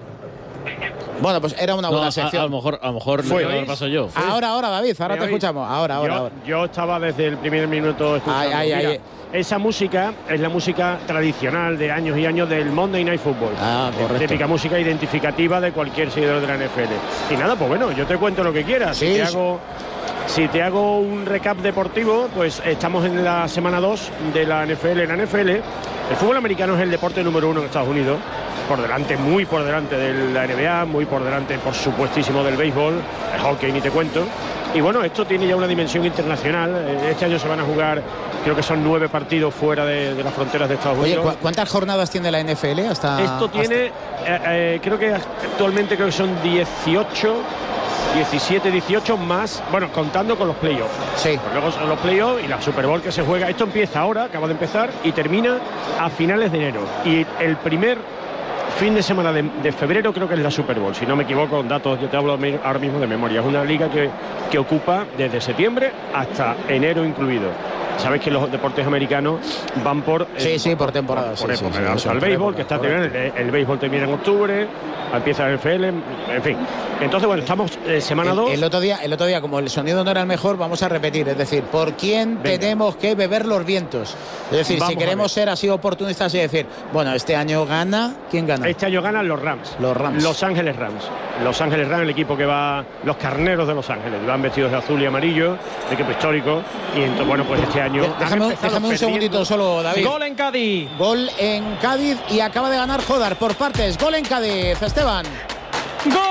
Bueno, pues era una buena no, sección. A, a lo mejor, a lo mejor Fue, lo paso yo. Fue. Ahora, ahora, David, ahora te escuchamos. Ahora, ahora, yo, ahora. Yo estaba desde el primer minuto escuchando. Ay, ay, Mira, ay. Esa música es la música tradicional de años y años del Monday Night Football. Ah, correcto. Típica música identificativa de cualquier seguidor de la N F L. Y nada, pues bueno, yo te cuento lo que quieras. Sí, si, te sí. hago, si te hago un recap deportivo, pues estamos en la semana dos de la N F L. En la N F L, el fútbol americano es el deporte número uno en Estados Unidos. Por delante, muy por delante de la N B A, muy por delante, por supuestísimo, del béisbol, el hockey, ni te cuento. Y bueno, esto tiene ya una dimensión internacional. Este año se van a jugar, creo que son nueve partidos fuera de, de las fronteras de Estados Oye, Unidos. ¿cu ¿cuántas jornadas tiene la N F L hasta...? Esto tiene, hasta... Eh, eh, creo que actualmente creo que son dieciocho, diecisiete, dieciocho más, bueno, contando con los playoffs. Sí. Pues luego son los playoffs y la Super Bowl que se juega. Esto empieza ahora, acaba de empezar, y termina a finales de enero. Y el primer fin de semana de, de febrero creo que es la Super Bowl, si no me equivoco, datos, yo te hablo ahora mismo de memoria. Es una liga que, que ocupa desde septiembre hasta enero incluido. Sabes que los deportes americanos van por... Sí, eh, sí, por temporada. Por sí, época. sí, sí, O sea, el béisbol, que está terminando, el, el béisbol termina en octubre, empieza el N F L, en fin. Entonces, bueno, estamos eh, semana dos. El, el, otro día, el otro día, como el sonido no era el mejor, vamos a repetir. Es decir, ¿por quién Venga. tenemos que beber los vientos? Es decir, vamos si queremos ser así oportunistas y decir, bueno, este año gana, ¿quién gana? Este año ganan los Rams. Los Rams. Los Ángeles Rams. Los Ángeles Rams, el equipo que va, los carneros de Los Ángeles, van vestidos de azul y amarillo, el equipo histórico. Y entonces, bueno, pues este año... Déjame, déjame un segundito solo, David. Gol en Cádiz. Gol en Cádiz y acaba de ganar Jodar por partes. Gol en Cádiz, Esteban. ¡Gol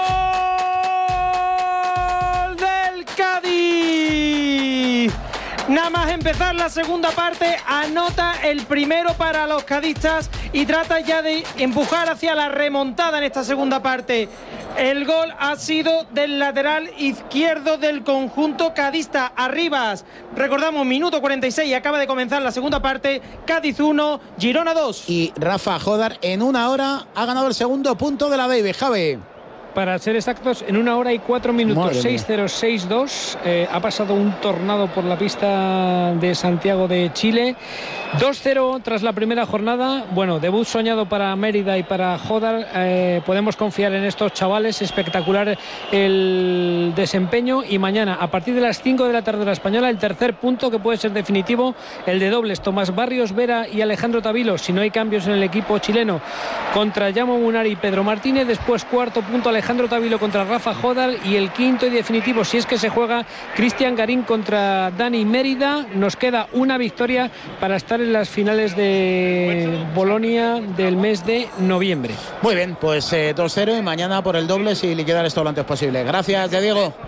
del Cádiz! Nada más empezar la segunda parte, anota el primero para los cadistas y trata ya de empujar hacia la remontada en esta segunda parte. El gol ha sido del lateral izquierdo del conjunto cadista, Arribas. Recordamos, minuto cuarenta y seis, acaba de comenzar la segunda parte. Cádiz uno, Girona dos. Y Rafa Jodar en una hora ha ganado el segundo punto de la Davis, Javi. Para ser exactos, en una hora y cuatro minutos, seis cero seis dos, eh, ha pasado un tornado por la pista de Santiago de Chile. dos cero tras la primera jornada. Bueno, debut soñado para Mérida y para Jodar. Eh, podemos confiar en estos chavales. Espectacular el desempeño. Y mañana, a partir de las cinco de la tarde hora española, el tercer punto que puede ser definitivo, el de dobles. Tomás Barrios, Vera y Alejandro Tavilo, si no hay cambios en el equipo chileno, contra Yamo Munari y Pedro Martínez. Después, cuarto punto, Alejandro Alejandro Tavilo contra Rafa Jodar, y el quinto y definitivo, si es que se juega, Cristian Garín contra Dani Mérida. Nos queda una victoria para estar en las finales de Bolonia del mes de noviembre. Muy bien, pues eh, dos cero y mañana por el doble si liquidar esto lo antes posible. Gracias, ya Diego.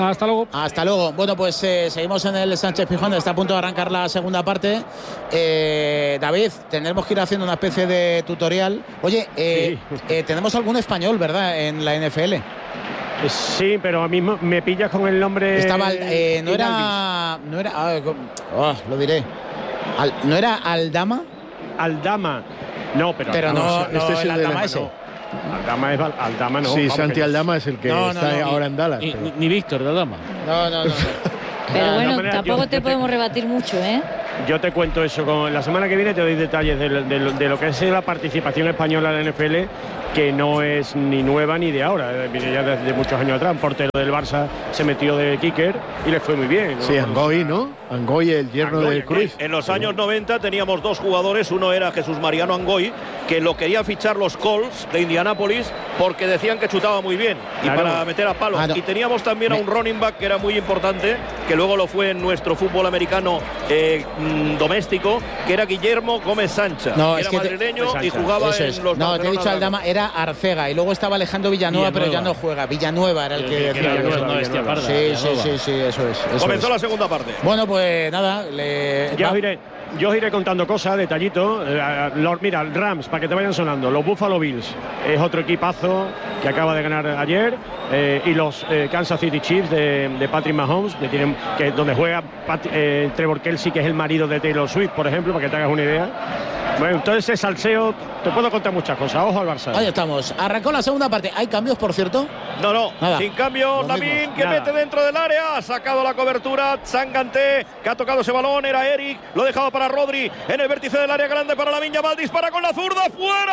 Hasta luego. Hasta luego. Bueno, pues eh, seguimos en el Sánchez Pizjuán, está a punto de arrancar la segunda parte. Eh, David, tendremos que ir haciendo una especie de tutorial. Oye, eh, sí. eh, tenemos algún español, ¿verdad?, en la N F L. Sí, pero a mí me pillas con el nombre. Estaba, eh, no era, no era, oh, lo diré. Al, ¿No era Aldama? Aldama. No, pero, pero no, no, no este es el Aldama ese. No. Aldama es Aldama, no. Sí, vamos, Santi que... Aldama es el que no, no, está no, ahora ni, en Dallas. Ni, pero... ni Víctor de Aldama. No, no, no. Pero no, bueno, manera, tampoco yo, te yo podemos te... rebatir mucho, ¿eh? Yo te cuento eso. Con... La semana que viene te doy detalles de, de, de lo que es la participación española en la N F L, que no es ni nueva ni de ahora. Viene ya desde muchos años atrás. Un portero del Barça se metió de kicker y le fue muy bien, ¿no? Sí, Angoy, ¿no? Angoy, el yerno Angoy, de Cruz. En, en los años noventa teníamos dos jugadores. Uno era Jesús Mariano Angoy, que lo querían fichar los Colts de Indianápolis porque decían que chutaba muy bien y claro. para meter a palos. Ah, no. Y teníamos también a un running back que era muy importante, que luego lo fue en nuestro fútbol americano eh, mmm, doméstico, que era Guillermo Gómez Sancha. No, que es era que madrileño te... y jugaba Eso en es. los No, te he dicho Aldama, era Arcega y luego estaba Alejandro Villanueva, Villanueva, pero ya no juega. Villanueva era el que decía. Sí, sí, sí, sí, eso es. Eso Comenzó es. la segunda parte. Bueno, pues nada, le... ya os iré. Yo os iré contando cosas, detallitos. Eh, los, mira, Rams, para que te vayan sonando. Los Buffalo Bills es otro equipazo que acaba de ganar ayer. Eh, y los eh, Kansas City Chiefs de, de Patrick Mahomes, que tienen, que, donde juega Pat, eh, Trevor Kelsey, que es el marido de Taylor Swift, por ejemplo, para que te hagas una idea. Bueno, entonces ese salseo, te puedo contar muchas cosas. Ojo al Barça. Ahí estamos. Arrancó la segunda parte. ¿Hay cambios, por cierto? No, no. Nada. Sin cambio, Lamin, que Nada. mete dentro del área. Ha sacado la cobertura. Sanganté, que ha tocado ese balón. Era Eric. Lo dejaba para Rodri. En el vértice del área grande para Lamine Yamal. Dispara con la zurda.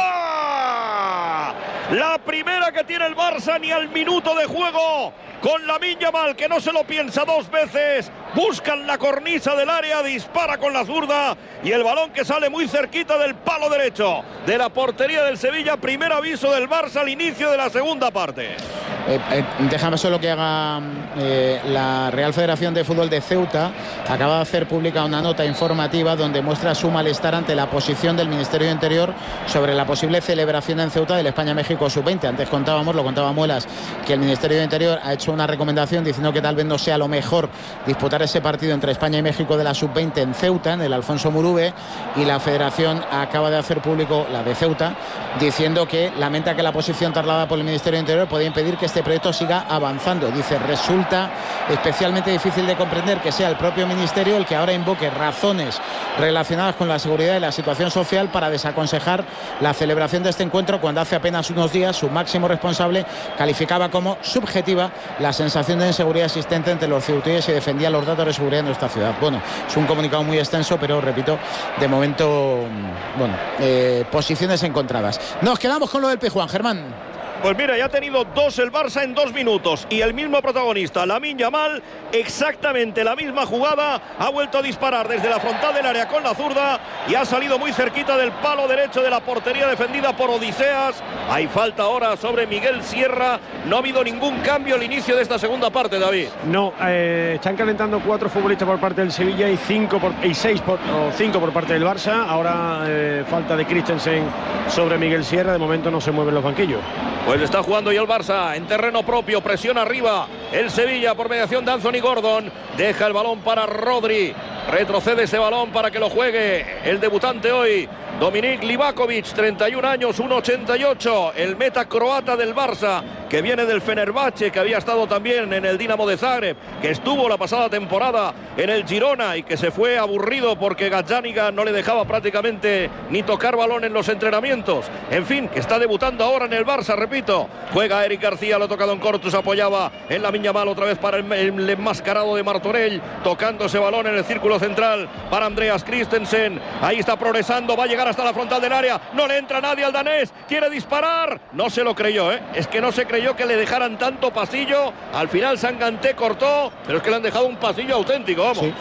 ¡Fuera! La primera que tiene el Barça, ni al minuto de juego. Con Lamine Yamal, que no se lo piensa dos veces. Buscan la cornisa del área. Dispara con la zurda. Y el balón que sale muy cerquita del palo derecho de la portería del Sevilla. Primer aviso del Barça al inicio de la segunda parte. Eh, eh, déjame solo que haga eh, la Real Federación de Fútbol de Ceuta. Acaba de hacer pública una nota informativa donde muestra su malestar ante la posición del Ministerio de Interior sobre la posible celebración en Ceuta del España-México sub veinte. Antes contábamos, lo contaba Muelas, que el Ministerio de Interior ha hecho una recomendación diciendo que tal vez no sea lo mejor disputar ese partido entre España y México de la sub veinte en Ceuta, en el Alfonso Murube, y la Federación acaba de hacer público, la de Ceuta, diciendo que lamenta que la posición trasladada por el Ministerio de Interior puede impedir que este proyecto siga avanzando. Dice, resulta especialmente difícil de comprender que sea el propio Ministerio el que ahora invoque razones relacionadas con la seguridad y la situación social para desaconsejar la celebración de este encuentro, cuando hace apenas unos días su máximo responsable calificaba como subjetiva la sensación de inseguridad existente entre los ceutíes y defendía los datos de seguridad en nuestra ciudad. Bueno, es un comunicado muy extenso, pero repito, de momento, bueno, eh, posiciones encontradas. Nos quedamos con lo del Pizjuán, Germán. Pues mira, ya ha tenido dos el Barça en dos minutos y el mismo protagonista, Lamine Yamal, exactamente la misma jugada, ha vuelto a disparar desde la frontal del área con la zurda y ha salido muy cerquita del palo derecho de la portería defendida por Odiseas. Hay falta ahora sobre Miguel Sierra. No ha habido ningún cambio al inicio de esta segunda parte, David. No, eh, están calentando cuatro futbolistas por parte del Sevilla y cinco por, y seis por, o cinco por parte del Barça. Ahora eh, falta de Christensen sobre Miguel Sierra. De momento no se mueven los banquillos. Pues está jugando ya el Barça en terreno propio, presión arriba. El Sevilla por mediación de Anthony Gordon. Deja el balón para Rodri. Retrocede ese balón para que lo juegue el debutante hoy, Dominik Livakovic, treinta y un años, uno ochenta y ocho. El meta croata del Barça, que viene del Fenerbahce, que había estado también en el Dinamo de Zagreb, que estuvo la pasada temporada en el Girona y que se fue aburrido porque Gazzaniga no le dejaba prácticamente ni tocar balón en los entrenamientos. En fin, que está debutando ahora en el Barça, repito. Juega Eric García, lo ha tocado en corto, se apoyaba en Lamine Yamal otra vez para el, el enmascarado de Martorell, tocando ese balón en el círculo central para Andreas Christensen. Ahí está progresando, va a llegar hasta la frontal del área, no le entra nadie al danés, quiere disparar, no se lo creyó, ¿eh? Es que no se creyó que le dejaran tanto pasillo. Al final Sanganté cortó, pero es que le han dejado un pasillo auténtico, vamos. Sí.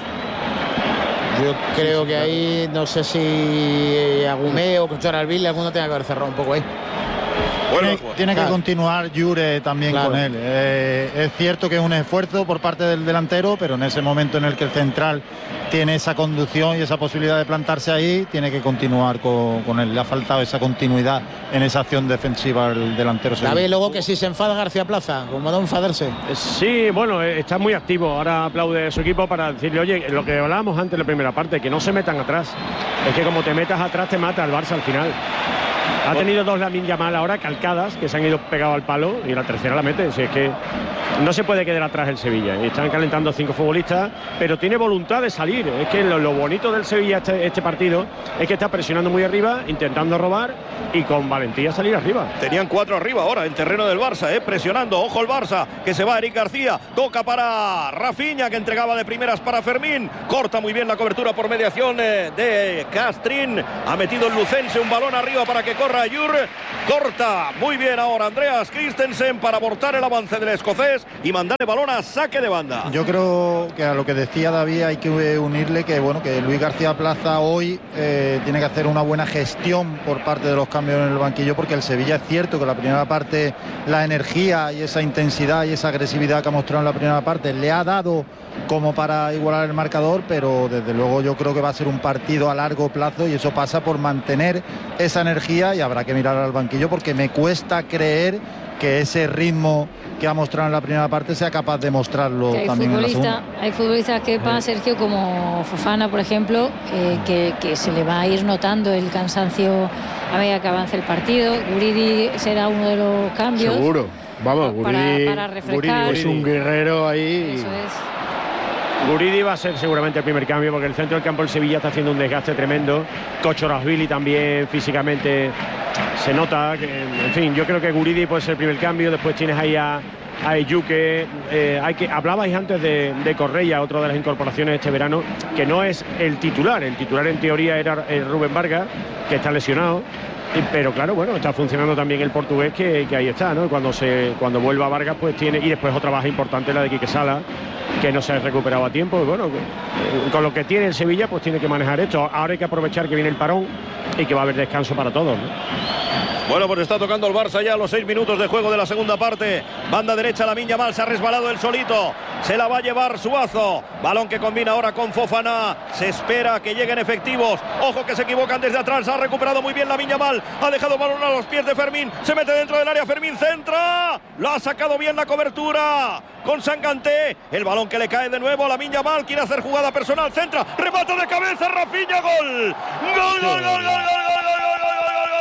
Yo creo que ahí, no sé si Agumé o Choralville, alguno tenga que haber cerrado un poco ahí. Bueno, tiene, tiene claro. que continuar Jure también Claro. con él. Eh, es cierto que es un esfuerzo por parte del delantero, pero en ese momento en el que el central tiene esa conducción y esa posibilidad de plantarse ahí, tiene que continuar con, con él. Le ha faltado esa continuidad en esa acción defensiva al delantero. David, luego que si se enfada García Plaza, como no enfadarse. Sí, bueno, está muy activo. Ahora aplaude a su equipo para decirle, oye, lo que hablábamos antes en la primera parte, que no se metan atrás. Es que como te metas atrás te mata el Barça al final. Ha tenido dos Lamine Yamal ahora calcadas que se han ido pegados al palo y la tercera la mete. Si es que no se puede quedar atrás el Sevilla. Y están calentando cinco futbolistas, pero tiene voluntad de salir. Es que lo, lo bonito del Sevilla este, este partido es que está presionando muy arriba, intentando robar y con valentía salir arriba. Tenían cuatro arriba ahora en terreno del Barça, eh, presionando. Ojo el Barça, que se va Eric García. Toca para Rafinha, que entregaba de primeras para Fermín. Corta muy bien la cobertura por mediación eh, de Castrín. Ha metido el lucense un balón arriba para que corra Ayur. Corta muy bien ahora Andreas Christensen para abortar el avance del escocés y mandar el balón a saque de banda. Yo creo que a lo que decía David hay que unirle que bueno que Luis García Plaza hoy eh, tiene que hacer una buena gestión por parte de los cambios en el banquillo, porque el Sevilla es cierto que la primera parte la energía y esa intensidad y esa agresividad que ha mostrado en la primera parte le ha dado como para igualar el marcador, pero desde luego yo creo que va a ser un partido a largo plazo y eso pasa por mantener esa energía y habrá que mirar al banquillo, porque me cuesta creer que ese ritmo que ha mostrado en la primera parte sea capaz de mostrarlo que hay también en la futbolista, segunda. hay futbolistas que van, Sergio, como Fofana, por ejemplo, eh, que, que se le va a ir notando el cansancio a medida que avance el partido. Guridi será uno de los cambios. Seguro. Vamos, para, Guridi, para refrescar. Guridi es un guerrero ahí. Eso es. Guridi va a ser seguramente el primer cambio, porque el centro del campo del Sevilla está haciendo un desgaste tremendo. Kochorashvili también físicamente se nota que, en fin, yo creo que Guridi puede ser el primer cambio. Después tienes ahí a, a Eyuke, eh, hay que hablabais antes de, de Correia, otra de las incorporaciones este verano, que no es el titular. El titular en teoría era eh, Rubén Vargas, que está lesionado. Pero claro, bueno, está funcionando también el portugués, que, que ahí está, ¿no? Cuando se cuando vuelva Vargas, pues tiene, y después otra baja importante, la de Quique Sala, que no se ha recuperado a tiempo. Y bueno, eh, con lo que tiene el Sevilla, pues tiene que manejar esto. Ahora hay que aprovechar que viene el parón y que va a haber descanso para todos, ¿no? Bueno, pues está tocando el Barça ya a los seis minutos de juego de la segunda parte. Banda derecha, Lamine Yamal, se ha resbalado el solito. Se la va a llevar Suazo. Balón que combina ahora con Fofana. Se espera que lleguen efectivos. Ojo que se equivocan desde atrás. Ha recuperado muy bien Lamine Yamal. Ha dejado balón a los pies de Fermín. Se mete dentro del área. Fermín centra. Lo ha sacado bien la cobertura con Sanganté. El balón que le cae de nuevo a Lamine Yamal. Quiere hacer jugada personal. Centra. Remate de cabeza. Rafinha. Gol. Gol, gol, gol, gol, gol, gol, gol, gol, gol.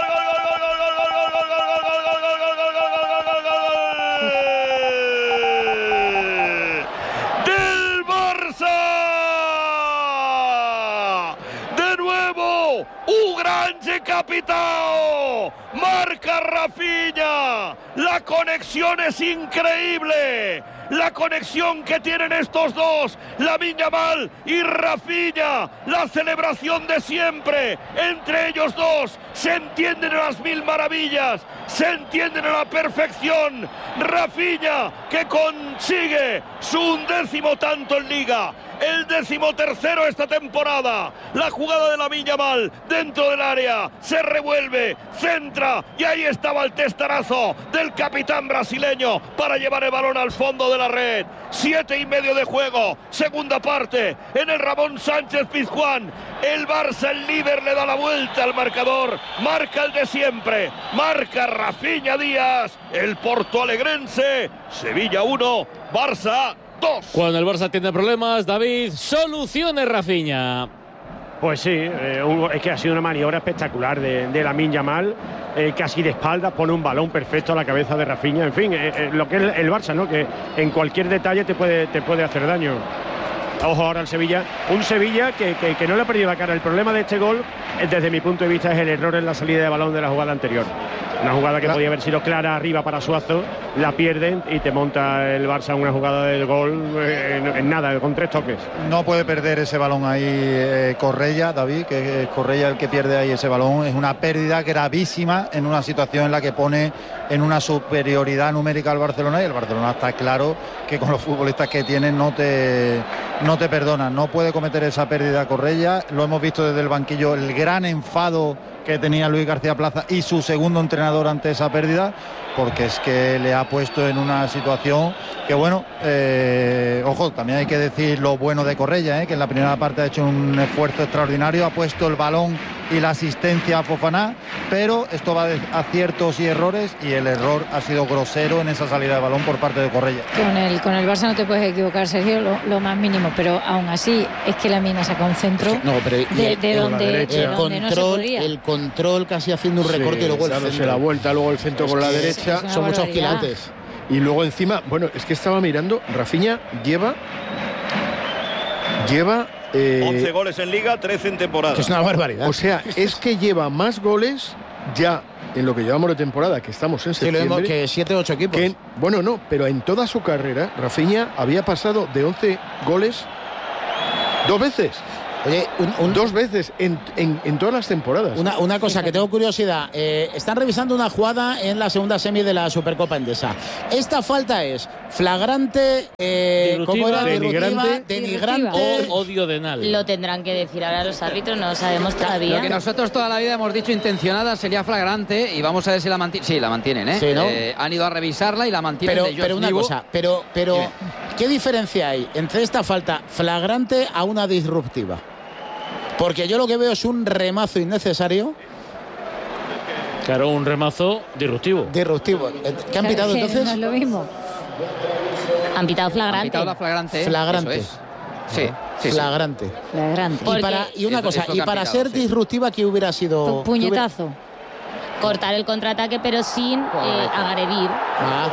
Ugrange Capitao, marca Rafinha, la conexión es increíble, la conexión que tienen estos dos, Lamine Yamal y Rafinha, la celebración de siempre entre ellos dos, se entienden a las mil maravillas, se entienden a la perfección. Rafinha, que consigue su undécimo tanto en Liga, el décimo tercero esta temporada. La jugada de Lamine Yamal dentro del área, se revuelve, centra y ahí estaba el testarazo del capitán brasileño para llevar el balón al fondo de la red. Siete y medio de juego, segunda parte en el Ramón Sánchez Pizjuán. El Barça, el líder, le da la vuelta al marcador, marca el de siempre, marca Rafinha Díaz, el portoalegrense. Sevilla uno, Barça dos. Cuando el Barça tiene problemas, David, soluciones Rafinha. Pues sí, eh, un, es que ha sido una maniobra espectacular de, de Lamine Yamal, eh, casi de espaldas, pone un balón perfecto a la cabeza de Rafinha. En fin, eh, eh, lo que es el, el Barça, ¿no? Que en cualquier detalle te puede, te puede hacer daño. Ojo ahora al Sevilla, un Sevilla que, que, que no le ha perdido la cara. El problema de este gol, desde mi punto de vista, es el error en la salida de balón de la jugada anterior. Una jugada que claro. podía haber sido clara arriba para Suazo, la pierden y te monta el Barça una jugada del gol en, en nada, con tres toques. No puede perder ese balón ahí eh, Correia, David, que es Correia el que pierde ahí ese balón. Es una pérdida gravísima en una situación en la que pone en una superioridad numérica al Barcelona, y el Barcelona está claro que con los futbolistas que tiene no te no te perdona, no puede cometer esa pérdida Correia. Lo hemos visto desde el banquillo, el gran enfado que tenía Luis García Plaza y su segundo entrenador ante esa pérdida, porque es que le ha puesto en una situación que, bueno, eh, ojo, también hay que decir lo bueno de Correia, eh, que en la primera parte ha hecho un esfuerzo extraordinario, ha puesto el balón y la asistencia a Fofana, pero esto va de aciertos y errores, y el error ha sido grosero en esa salida de balón por parte de Correia. Con el, con el Barça no te puedes equivocar, Sergio, lo, lo más mínimo, pero aún así es que la mina se concentró no, pero de, el, de el, donde, de el donde no se control, podía. el control casi haciendo un recorte, sí, y luego el dándose centro. la vuelta, luego el centro es con la que derecha. Es, son muchos gigantes. Y luego encima, bueno, es que estaba mirando, Rafinha lleva lleva eh, once goles en Liga, trece en temporada. Que es una barbaridad. O sea, es que lleva más goles ya en lo que llevamos de temporada, que estamos en septiembre. Sí, lo vemos que siete, ocho equipos. Que, bueno, no, pero en toda su carrera, Rafinha había pasado de once goles dos veces. Oye, un, un, dos veces en, en, en todas las temporadas. Una, una cosa que tengo curiosidad. Eh, están revisando una jugada en la segunda semi de la Supercopa Endesa. Esta falta es flagrante, eh, ¿cómo era? Denigrante, denigrante. O odio denal. Lo tendrán que decir ahora los árbitros, no lo sabemos todavía. Lo que nosotros toda la vida hemos dicho intencionada sería flagrante, y vamos a ver si la mantienen. Sí, la mantienen, ¿eh? Sí, ¿no? eh han ido a revisarla y la mantienen. Pero, de pero una Nivo. cosa, pero, pero ¿qué diferencia hay entre esta falta flagrante a una disruptiva? Porque yo lo que veo es un remazo innecesario. Claro, un remazo disruptivo. Disruptivo. ¿Qué han pitado entonces? No es lo mismo. Han pitado flagrante. Han pitado la flagrante. Flagrante. Eso es. Sí, sí, flagrante. Flagrante. Y, para, y una es, cosa, es y para pitado, ser sí. disruptiva, ¿qué hubiera sido? Puñetazo. Cortar el contraataque, pero sin eh, agredir. Ah.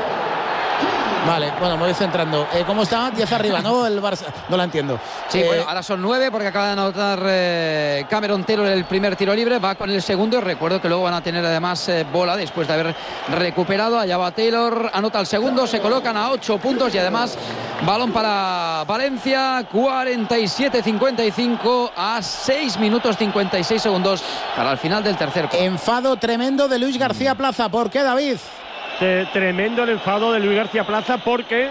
Vale, bueno, me voy centrando. Eh, ¿Cómo está? diez arriba, ¿no? El Barça. No la entiendo. Sí, eh, bueno, ahora son nueve porque acaba de anotar eh, Cameron Taylor el primer tiro libre. Va con el segundo. Recuerdo que luego van a tener además eh, bola después de haber recuperado. Allá va Taylor, anota el segundo. Se colocan a ocho puntos y además balón para Valencia. cuarenta y siete cincuenta y cinco a seis minutos cincuenta y seis segundos para el final del tercer cuarto. Enfado tremendo de Luis García Plaza. ¿Por qué, David? Tremendo el enfado de Luis García Plaza porque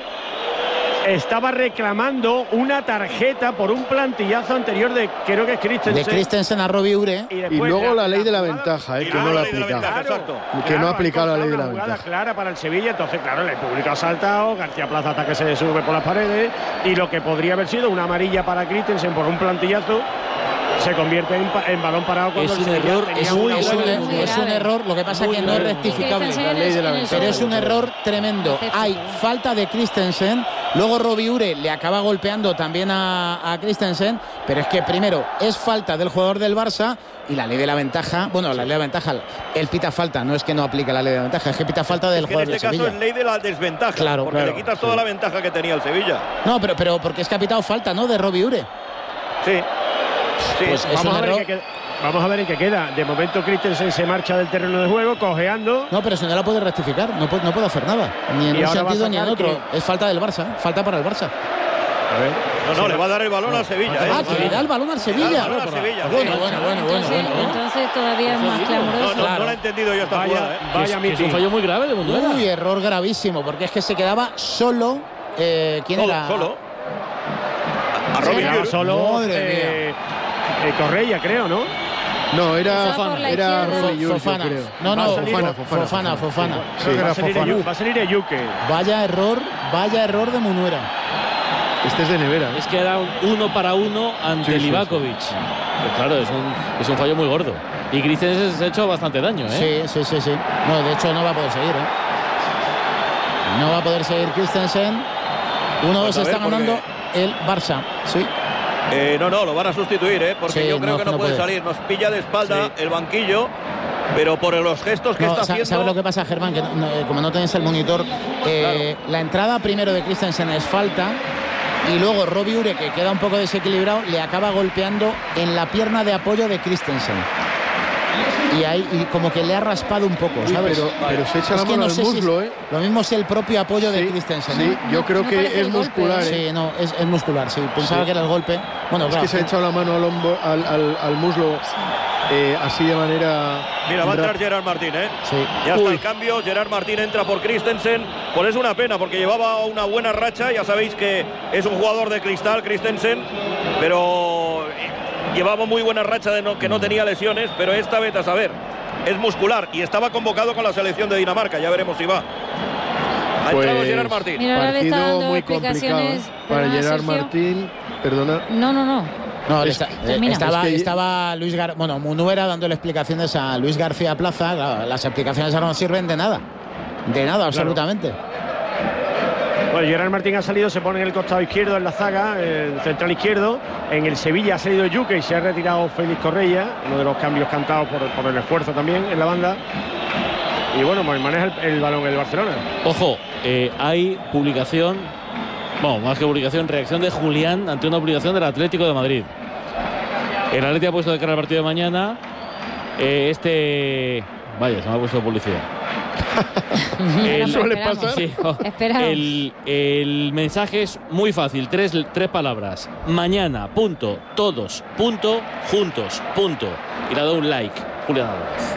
estaba reclamando una tarjeta por un plantillazo anterior de, creo que es Christensen. De Christensen a Robbie Ure. Y, y luego la, la ley de la ventaja, eh, que no la ha aplicado. Claro, que claro, no ha aplicado la ley de la una ventaja. Clara para el Sevilla, entonces claro, el público ha saltado, García Plaza hasta que se sube por las paredes, y lo que podría haber sido una amarilla para Christensen por un plantillazo se convierte en, en balón parado cuando es el un error, tenía es una un, es, un, buena... es un error, lo que pasa es que no es rectificable, la ley de la ventaja. pero es un error tremendo. Hay falta de Christensen, luego Robbie Ure le acaba golpeando también a, a Christensen, pero es que primero es falta del jugador del Barça y la ley de la ventaja, bueno, la ley de la ventaja, él pita falta, no es que no aplique la ley de la ventaja, es que pita falta del es que jugador en este del caso Sevilla. es ley de la desventaja, Claro, porque claro, le quitas sí. toda la ventaja que tenía el Sevilla. No, pero, pero porque es que ha pitado falta, ¿no? De Robbie Ure. Sí. Sí, Pues es vamos, un a ver error. en qué queda, vamos a ver en qué queda. De momento Christensen se marcha del terreno de juego, cojeando. No, pero si no la puede rectificar, no puede, no puede hacer nada. Ni en Y un ahora va a sentido ni en sacar otro. que- Es falta del Barça, falta para el Barça. A ver. No, no, le va a dar el balón al Sevilla. Ah, ¿eh? que le da el balón al Le da el Sevilla. balón al Sevilla, Bueno, sí. bueno, bueno, bueno, Entonces, bueno, bueno. entonces todavía es más No, clamoroso. no, no la he entendido yo esta Vaya, jugada, ¿eh? vaya Que es un mitin. fallo muy grave de Munduera. Uy, error gravísimo, porque es que se quedaba solo. Eh, ¿Quién Solo, era? solo. A Se Robbie quedaba Ure. solo Madre eh, eh, Correia, creo, ¿no? No, era Estaba por la era izquierda. Robbie Ure, yo Fofana. creo. No, Va no, a salir- Fofana, Fofana, Fofana. Sí, Creo que Va era a salir, Fofana. Eyu- va a salir Eyuke. Vaya error, vaya error de Munuera. Este es de nevera. ¿eh? Es que era un uno para uno ante Sí, sí, Livakovic. Pues claro, es un, es un fallo muy gordo. Y Christensen se ha hecho bastante daño, ¿eh? Sí, sí, sí, sí. No, de hecho no va a poder seguir, ¿eh? No va a poder seguir Christensen. uno dos Pues a ver, está ganando porque- el Barça. Sí. Eh, no, no, lo van a sustituir, ¿eh? Porque Sí, yo creo no, que no, no puede puede. salir. Nos pilla de espalda el banquillo, pero por los gestos que No, está sa- haciendo. ¿Sabes lo que pasa, Germán? Que no- no, eh, como no tenéis el monitor, eh, la entrada primero de Christensen es falta y luego Robbie Ure, que queda un poco desequilibrado, le acaba golpeando en la pierna de apoyo de Christensen. Y ahí y como que le ha raspado un poco, Uy, ¿sabes? pero, pero se echa Es la que mano no al sé si muslo, es- ¿eh? Lo mismo es el propio apoyo de Sí, Christensen. sí, ¿eh? yo creo No que parece es el golpe, muscular, ¿eh? ¿eh? Sí, no, es, es muscular, sí. Pensaba Sí. que era el golpe. Bueno, Es claro, que se ha echado la mano al, hombro, al, al, al muslo eh, así de manera... Mira, va a entrar Gerard Martín, ¿eh? Sí. Ya está Uy. el cambio. Gerard Martín entra por Christensen. Pues es una pena porque llevaba una buena racha. Ya sabéis que es un jugador de cristal, Christensen. Pero llevaba muy buena racha de no, que no tenía lesiones. Pero esta vez, a saber, es muscular. Y estaba convocado con la selección de Dinamarca. Ya veremos si va. Ha Pues, entrado Gerard Martín. Mira, ahora le está partido dando muy complicado explicaciones. para Perdona, Gerard Sergio. Martín. Perdona. No, no, no. No, Es- está- eh, termina. estaba, Es que- estaba Luis Gar bueno, Munuera dándole explicaciones a Luis García Plaza. Claro, las explicaciones ahora no sirven de nada. De nada, absolutamente. Bueno, Gerard Martín ha salido, se pone en el costado izquierdo en la zaga, el central izquierdo. En el Sevilla ha salido Yuke y se ha retirado Félix Correia, uno de los cambios cantados por, por el esfuerzo también en la banda. Y bueno, pues maneja el, el balón el Barcelona. Ojo, eh, hay publicación, bueno, más que publicación, reacción de Julián ante una publicación del Atlético de Madrid. El Atlético ha puesto de cara al partido de mañana. Eh, este. Vaya, se me ha puesto publicidad. El- suele esperamos. pasar. Sí, oh, Esperamos. el, el mensaje es muy fácil, tres, tres palabras. Mañana, punto, todos, punto, juntos, punto. Y le ha dado un like, Julián Álvarez.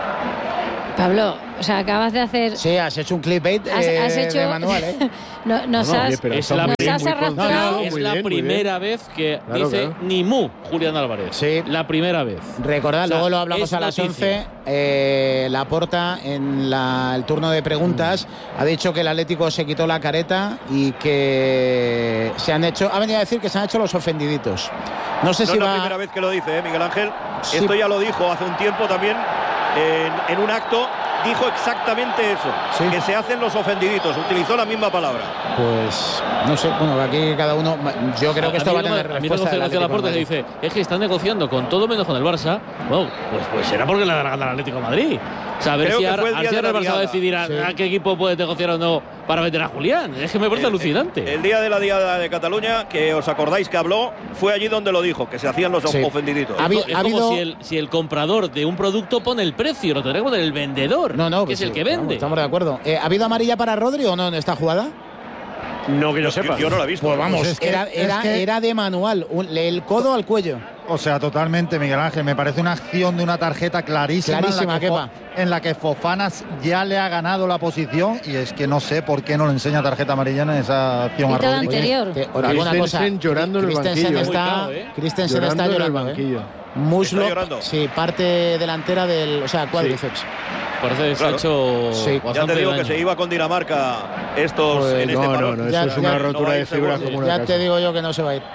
Pablo, o sea, acabas de hacer. Sí, has hecho un clickbait Has, eh, has hecho. de manual, ¿eh? no, nos No, no, has, oye, pero es está la muy nos bien, has muy arrastrado. concentrado, es muy la bien, muy primera vez que Claro, dice claro. ni mu Julián Álvarez. Sí. La primera vez. Recordad, O sea, luego lo hablamos es a las noticia. once. Eh, Laporta, en la- el turno de preguntas, ha dicho que el Atlético se quitó la careta y que se han hecho. Ha venido a decir que se han hecho los ofendiditos. No sé No si es la va. primera vez que lo dice, ¿eh, Miguel Ángel? Sí. Esto ya lo dijo hace un tiempo también en, en un acto. Dijo exactamente eso, Sí. que se hacen los ofendiditos. Utilizó la misma palabra. Pues no sé, bueno, aquí cada uno. Yo creo que esto va a mí tener me- a mí me respuesta. conoce del García Atlético Laporta de que Madrid. dice es que están negociando con todo menos con el Barça. Bueno, pues, pues será porque le da la gana al Atlético de Madrid. O sea, a ver Creo si que ahora fue el a día ver si de ahora la el Barça va a diada. decidir a, Sí. a qué equipo puede negociar o no para vender a Julián. Es que me parece El- alucinante. El día de la Diada de Cataluña, que os acordáis que habló, fue allí donde lo dijo, que se hacían los Sí. ofendiditos. Ha habi- es ha como habido- si el, si el comprador de un producto pone el precio, lo tendrá que poner el vendedor, No, no, que pues es el sí, que vamos, vende. estamos de acuerdo. Eh, ¿Ha habido amarilla para Rodri o no en esta jugada? No que yo Yo, sepa. yo no la he visto. Pues vamos, Pues es que- era, es era, que- era de manual, un- el codo al cuello. O sea, totalmente, Miguel Ángel. Me parece una acción de una tarjeta clarísima, Clarísima, en, la que Kepa. Fo- en la que Fofana ya le ha ganado la posición y es que no sé por qué no le enseña tarjeta amarilla en esa acción a Quita la Rodri. anterior. Te- ahora, alguna cosa. Christensen llorando en el Christensen banquillo. está, Ubicado, ¿eh? Christensen Llorando está en el llorando. ¿eh? banquillo. Muslo, Está llorando. sí, parte delantera del, o sea, cuádriceps. Parece que se ha Claro. hecho Sí. Ya bastante te digo daño. que se iba con Dinamarca estos Pues en este no, paro. no, no, Ya- eso es ya- una no rotura va a de ir fibra seguro. como una Ya casa. te digo yo que no se va a ir.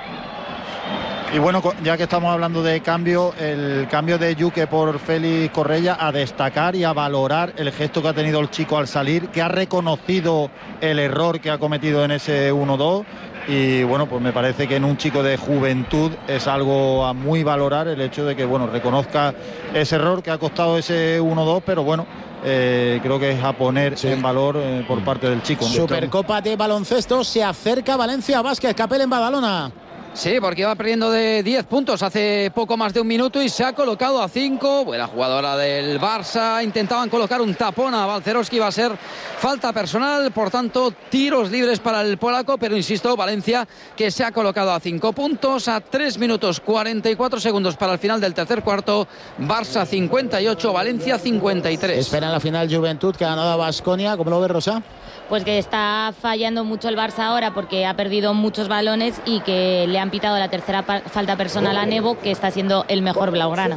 Y bueno, co- ya que estamos hablando de cambio, el cambio de Yuke por Félix Correia, a destacar y a valorar el gesto que ha tenido el chico al salir, que ha reconocido el error que ha cometido en ese uno dos. Y bueno, pues me parece que en un chico de juventud es algo a muy valorar el hecho de que, bueno, reconozca ese error que ha costado ese uno dos, pero bueno, eh, creo que es a poner en valor eh, por parte del chico. Supercopa de baloncesto, se acerca Valencia Basket, Capel en Badalona. Sí, porque va perdiendo de diez puntos hace poco más de un minuto y se ha colocado a cinco. Buena jugadora del Barça. Intentaban colocar un tapón a Balcerowski. Va a ser falta personal. Por tanto, tiros libres para el polaco. Pero insisto, Valencia que se ha colocado a cinco puntos. A tres minutos cuarenta y cuatro segundos para el final del tercer cuarto. Barça cincuenta y ocho, Valencia cincuenta y tres. Espera en la final Juventud que ha ganado a Baskonia. ¿Cómo lo ves, Rosa? Pues que está fallando mucho el Barça ahora porque ha perdido muchos balones y que le han pitado la tercera pa- falta personal a Nebo, que está siendo el mejor blaugrana.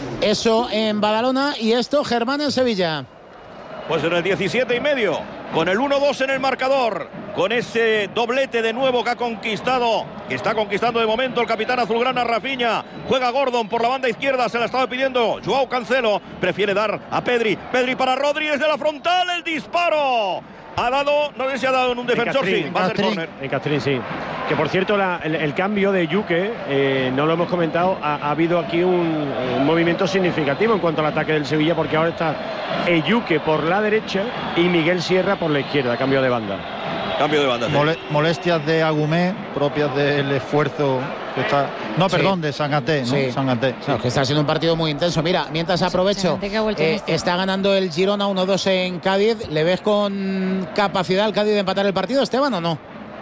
Eso en Badalona y esto, Germán, en Sevilla. Pues en el diecisiete y medio, con el uno dos en el marcador, con ese doblete de nuevo que ha conquistado, que está conquistando de momento el capitán azulgrana Rafinha. Juega Gordon por la banda izquierda, se la estaba pidiendo Joao Cancelo, prefiere dar a Pedri. Pedri para Rodri, desde la frontal, el disparo. Ha dado, no sé si ha dado en un defensor, sí, va a ser córner. En Castrín, sí. Que por cierto, la- el, el cambio de Yuke, eh, no lo hemos comentado, ha, ha habido aquí un, un movimiento significativo en cuanto al ataque del Sevilla, porque ahora está Yuke por la derecha y Miguel Sierra por la izquierda, cambio de banda. Cambio de banda, sí. Mole- molestias de Agumé, propias del esfuerzo que está. No, Sí. perdón, de Sangaté, ¿no? Sí. Sangaté, sí. No, que está siendo un partido muy intenso. Mira, mientras aprovecho, Sangaté que ha vuelto en eh, este. está ganando el Girona uno dos en Cádiz. ¿Le ves con capacidad al Cádiz de empatar el partido, Esteban, o no?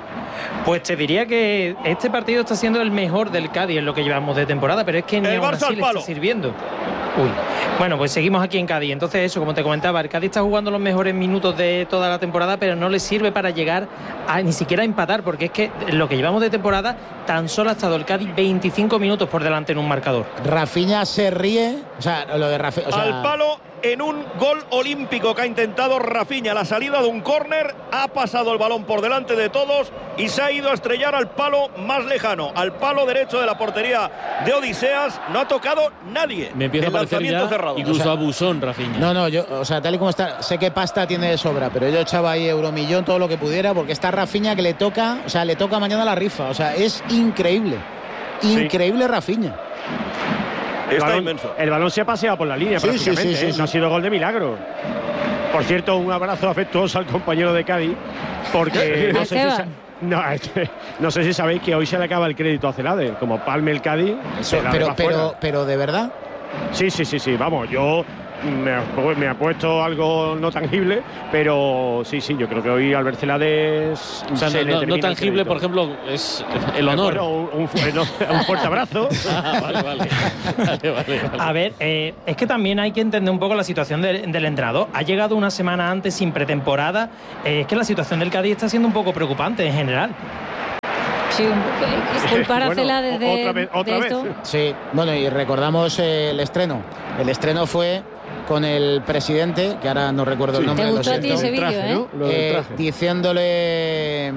Pues te diría que este partido está siendo el mejor del Cádiz en lo que llevamos de temporada, pero es que ni El aún Barça así al le palo. está sirviendo. Uy. Bueno, pues seguimos aquí en Cádiz. Entonces eso, como te comentaba, el Cádiz está jugando los mejores minutos de toda la temporada, pero no le sirve para llegar a ni siquiera a empatar, porque es que lo que llevamos de temporada tan solo ha estado el Cádiz veinticinco minutos por delante en un marcador. Rafinha se ríe, o sea, lo de Rafinha... O sea... Al palo en un gol olímpico que ha intentado Rafinha, la salida de un córner, ha pasado el balón por delante de todos y se ha ido a estrellar al palo más lejano, al palo derecho de la portería de Odiseas. No ha tocado nadie. Me empieza el a parecer ya cerrado. incluso O sea, abusón Rafinha. No, no, yo, o sea, tal y como está, sé que pasta tiene de sobra, pero yo echaba ahí euromillón todo lo que pudiera, porque está Rafinha que le toca, o sea, le toca mañana la rifa, o sea, es increíble, increíble sí. Rafinha. El Está balón, inmenso. El balón se ha paseado por la línea sí, prácticamente, sí, sí, ¿eh? sí, No ha sí. sido gol de milagro. Por cierto, un abrazo afectuoso al compañero de Cádiz, porque no sé, si sa- no, no sé si sabéis que hoy se le acaba el crédito a Celade, como palme el Cádiz. Eso, Celade pero, va pero, fuera. pero de verdad. Sí, sí, sí, sí, vamos, yo me ha, me ha puesto algo no tangible, pero sí, sí, yo creo que hoy Albert Celades O sea, se le no, no termina el tangible, crédito. por ejemplo, es el honor. Bueno, un, un, fu- no, un fuerte abrazo. Ah, vale, vale. Vale, vale, vale. A ver, eh, es que también hay que entender un poco la situación del, del entrenador. Ha llegado una semana antes sin pretemporada. Eh, es que la situación del Cádiz está siendo un poco preocupante en general. Sí, un- culpar a Bueno, Celades de, otra vez- otra de vez. esto. Sí, bueno, y recordamos eh, el estreno. El estreno fue con el presidente, que ahora no recuerdo el ¿Te nombre. lo gustó a ti siento. ese vídeo, traje, eh? ¿no? Lo del Eh, traje. diciéndole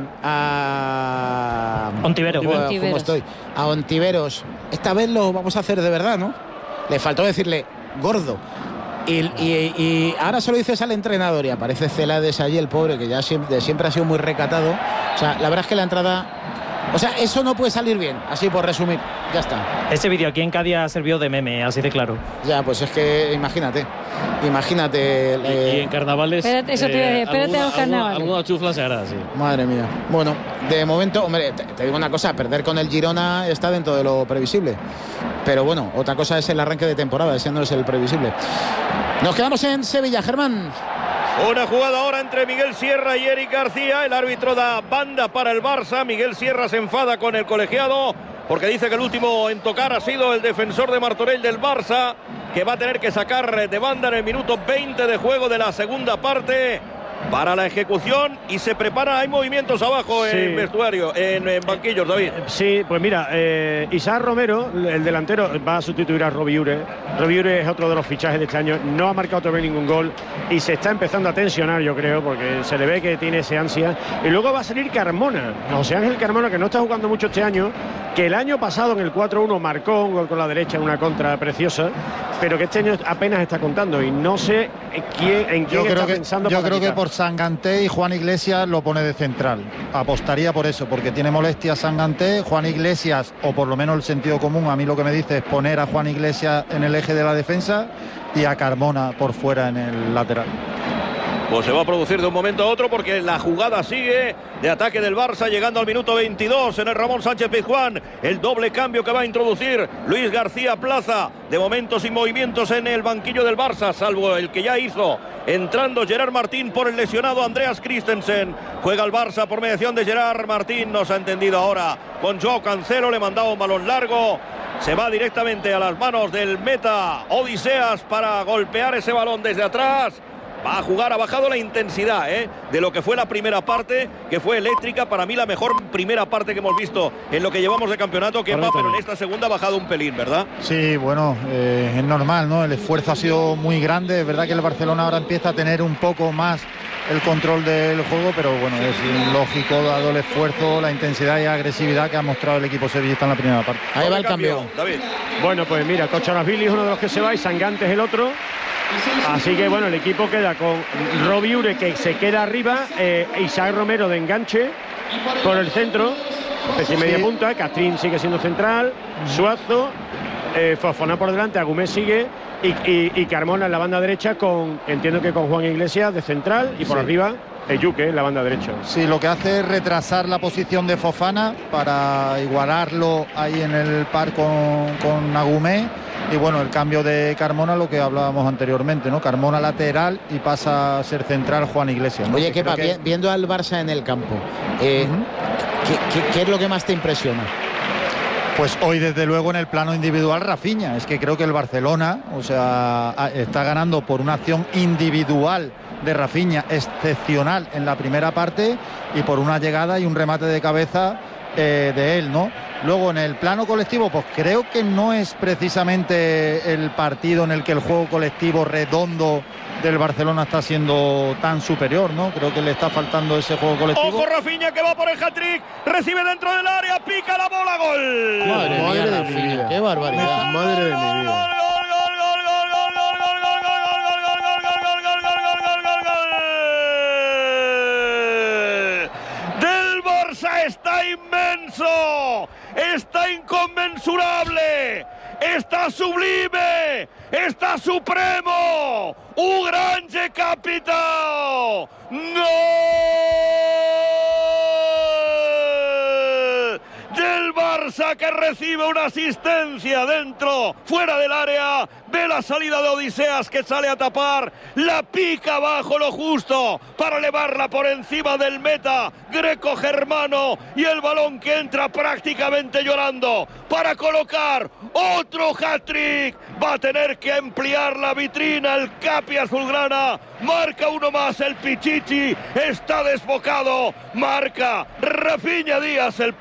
a Ontivero. Joder, ¿cómo Ontiveros. estoy? A Ontiveros, esta vez lo vamos a hacer de verdad, ¿no? Le faltó decirle gordo. Y, y- y ahora se lo dices al entrenador y aparece Celades allí, el pobre, que ya siempre, siempre ha sido muy recatado. O sea, la verdad es que la entrada... O sea, eso no puede salir bien, así por resumir. Ya está. Ese vídeo aquí en Cádiz ha servido de meme, así de claro. Ya, pues es que imagínate. Imagínate. Y, eh, y en carnavales. Espérate, eso te iba a decir, espérate a los carnavales. Alguna chufla se hará, sí. Madre mía. Bueno, de momento, hombre, te, te digo una cosa, perder con el Girona está dentro de lo previsible. Pero bueno, otra cosa es el arranque de temporada, ese no es el previsible. Nos quedamos en Sevilla, Germán. Una jugada ahora entre Miguel Sierra y Eric García. El árbitro da banda para el Barça. Miguel Sierra se enfada con el colegiado porque dice que el último en tocar ha sido el defensor de Martorell del Barça, que va a tener que sacar de banda en el minuto veinte de juego de la segunda parte para la ejecución. Y se prepara, hay movimientos abajo Sí. en vestuario, en, en banquillos, David. Sí, pues mira, eh, Isaac Romero, el delantero, va a sustituir a Robiure. Robiure es otro de los fichajes de este año, no ha marcado todavía ningún gol y se está empezando a tensionar, yo creo, porque se le ve que tiene ese ansia. Y luego va a salir Carmona, José Ángel Carmona, que no está jugando mucho este año, que el año pasado en el cuatro uno marcó un gol con la derecha en una contra preciosa, pero que este año apenas está contando y no sé quién, en quién Yo creo está que, pensando. yo para creo que quitar. por Sanganté y Juan Iglesias lo pone de central. Apostaría por eso, porque tiene molestias Sanganté, Juan Iglesias, o por lo menos el sentido común, a mí lo que me dice es poner a Juan Iglesias en el eje de la defensa y a Carmona por fuera en el lateral. Pues se va a producir de un momento a otro porque la jugada sigue de ataque del Barça, llegando al minuto veintidós en el Ramón Sánchez Pizjuán. El doble cambio que va a introducir Luis García Plaza. De momento sin movimientos en el banquillo del Barça, salvo el que ya hizo entrando Gerard Martín por el lesionado Andreas Christensen. Juega el Barça por mediación de Gerard Martín. Nos ha entendido ahora con Joao Cancelo. Le mandaba un balón largo. Se va directamente a las manos del meta Odiseas para golpear ese balón desde atrás. Va a jugar, ha bajado la intensidad ¿eh? de lo que fue la primera parte, que fue eléctrica. Para mí la mejor primera parte que hemos visto en lo que llevamos de campeonato, que va, pero en esta segunda ha bajado un pelín, ¿verdad? Sí, bueno, eh, es normal, ¿no? El esfuerzo ha sido muy grande. Es verdad que el Barcelona ahora empieza a tener un poco más el control del juego, pero bueno, es lógico dado el esfuerzo, la intensidad y agresividad que ha mostrado el equipo sevillista en la primera parte. Ahí va el cambio. David. Bueno, pues mira, Cocharasvili es uno de los que se va y Sangantes es el otro. Así que bueno, el equipo queda con Robiure, que se queda arriba, eh, Isaac Romero de enganche por el centro, especie media Sí. punta, Castrín sigue siendo central, Suazo, eh, Fofana por delante, Agumé sigue y, y, y Carmona en la banda derecha, con entiendo que con Juan Iglesias de central y por Sí. arriba Eyuque en la banda derecha. Sí, lo que hace es retrasar la posición de Fofana para igualarlo ahí en el par con, con Agumé. Y bueno, el cambio de Carmona, lo que hablábamos anteriormente, ¿no? Carmona lateral y pasa a ser central Juan Iglesias, ¿no? Oye, Que Kepa, creo que- vi- viendo al Barça en el campo, eh, Ujú. ¿qué, qué, qué es lo que más te impresiona? Pues hoy desde luego en el plano individual Rafinha, es que creo que el Barcelona, o sea, está ganando por una acción individual de Rafinha excepcional en la primera parte y por una llegada y un remate de cabeza eh, de él, ¿no? Luego en el plano colectivo, pues creo que no es precisamente el partido en el que el juego colectivo redondo del Barcelona está siendo tan superior, ¿no? Creo que le está faltando ese juego colectivo. Ojo Rafinha que va por el hat-trick, recibe dentro del área, pica la bola, gol. Madre, madre mía, de mi vida, qué barbaridad. Madre de mi vida. Está inmenso, está inconmensurable, está sublime, está supremo, un grande capitao, gol del Barça que recibe una asistencia dentro, fuera del área, ve la salida de Odiseas que sale a tapar, la pica abajo lo justo para elevarla por encima del meta greco-germano y el balón que entra prácticamente llorando para colocar otro hat-trick. Va a tener que ampliar la vitrina el Capi azulgrana, marca uno más el Pichichi, está desbocado, marca Rafinha Díaz el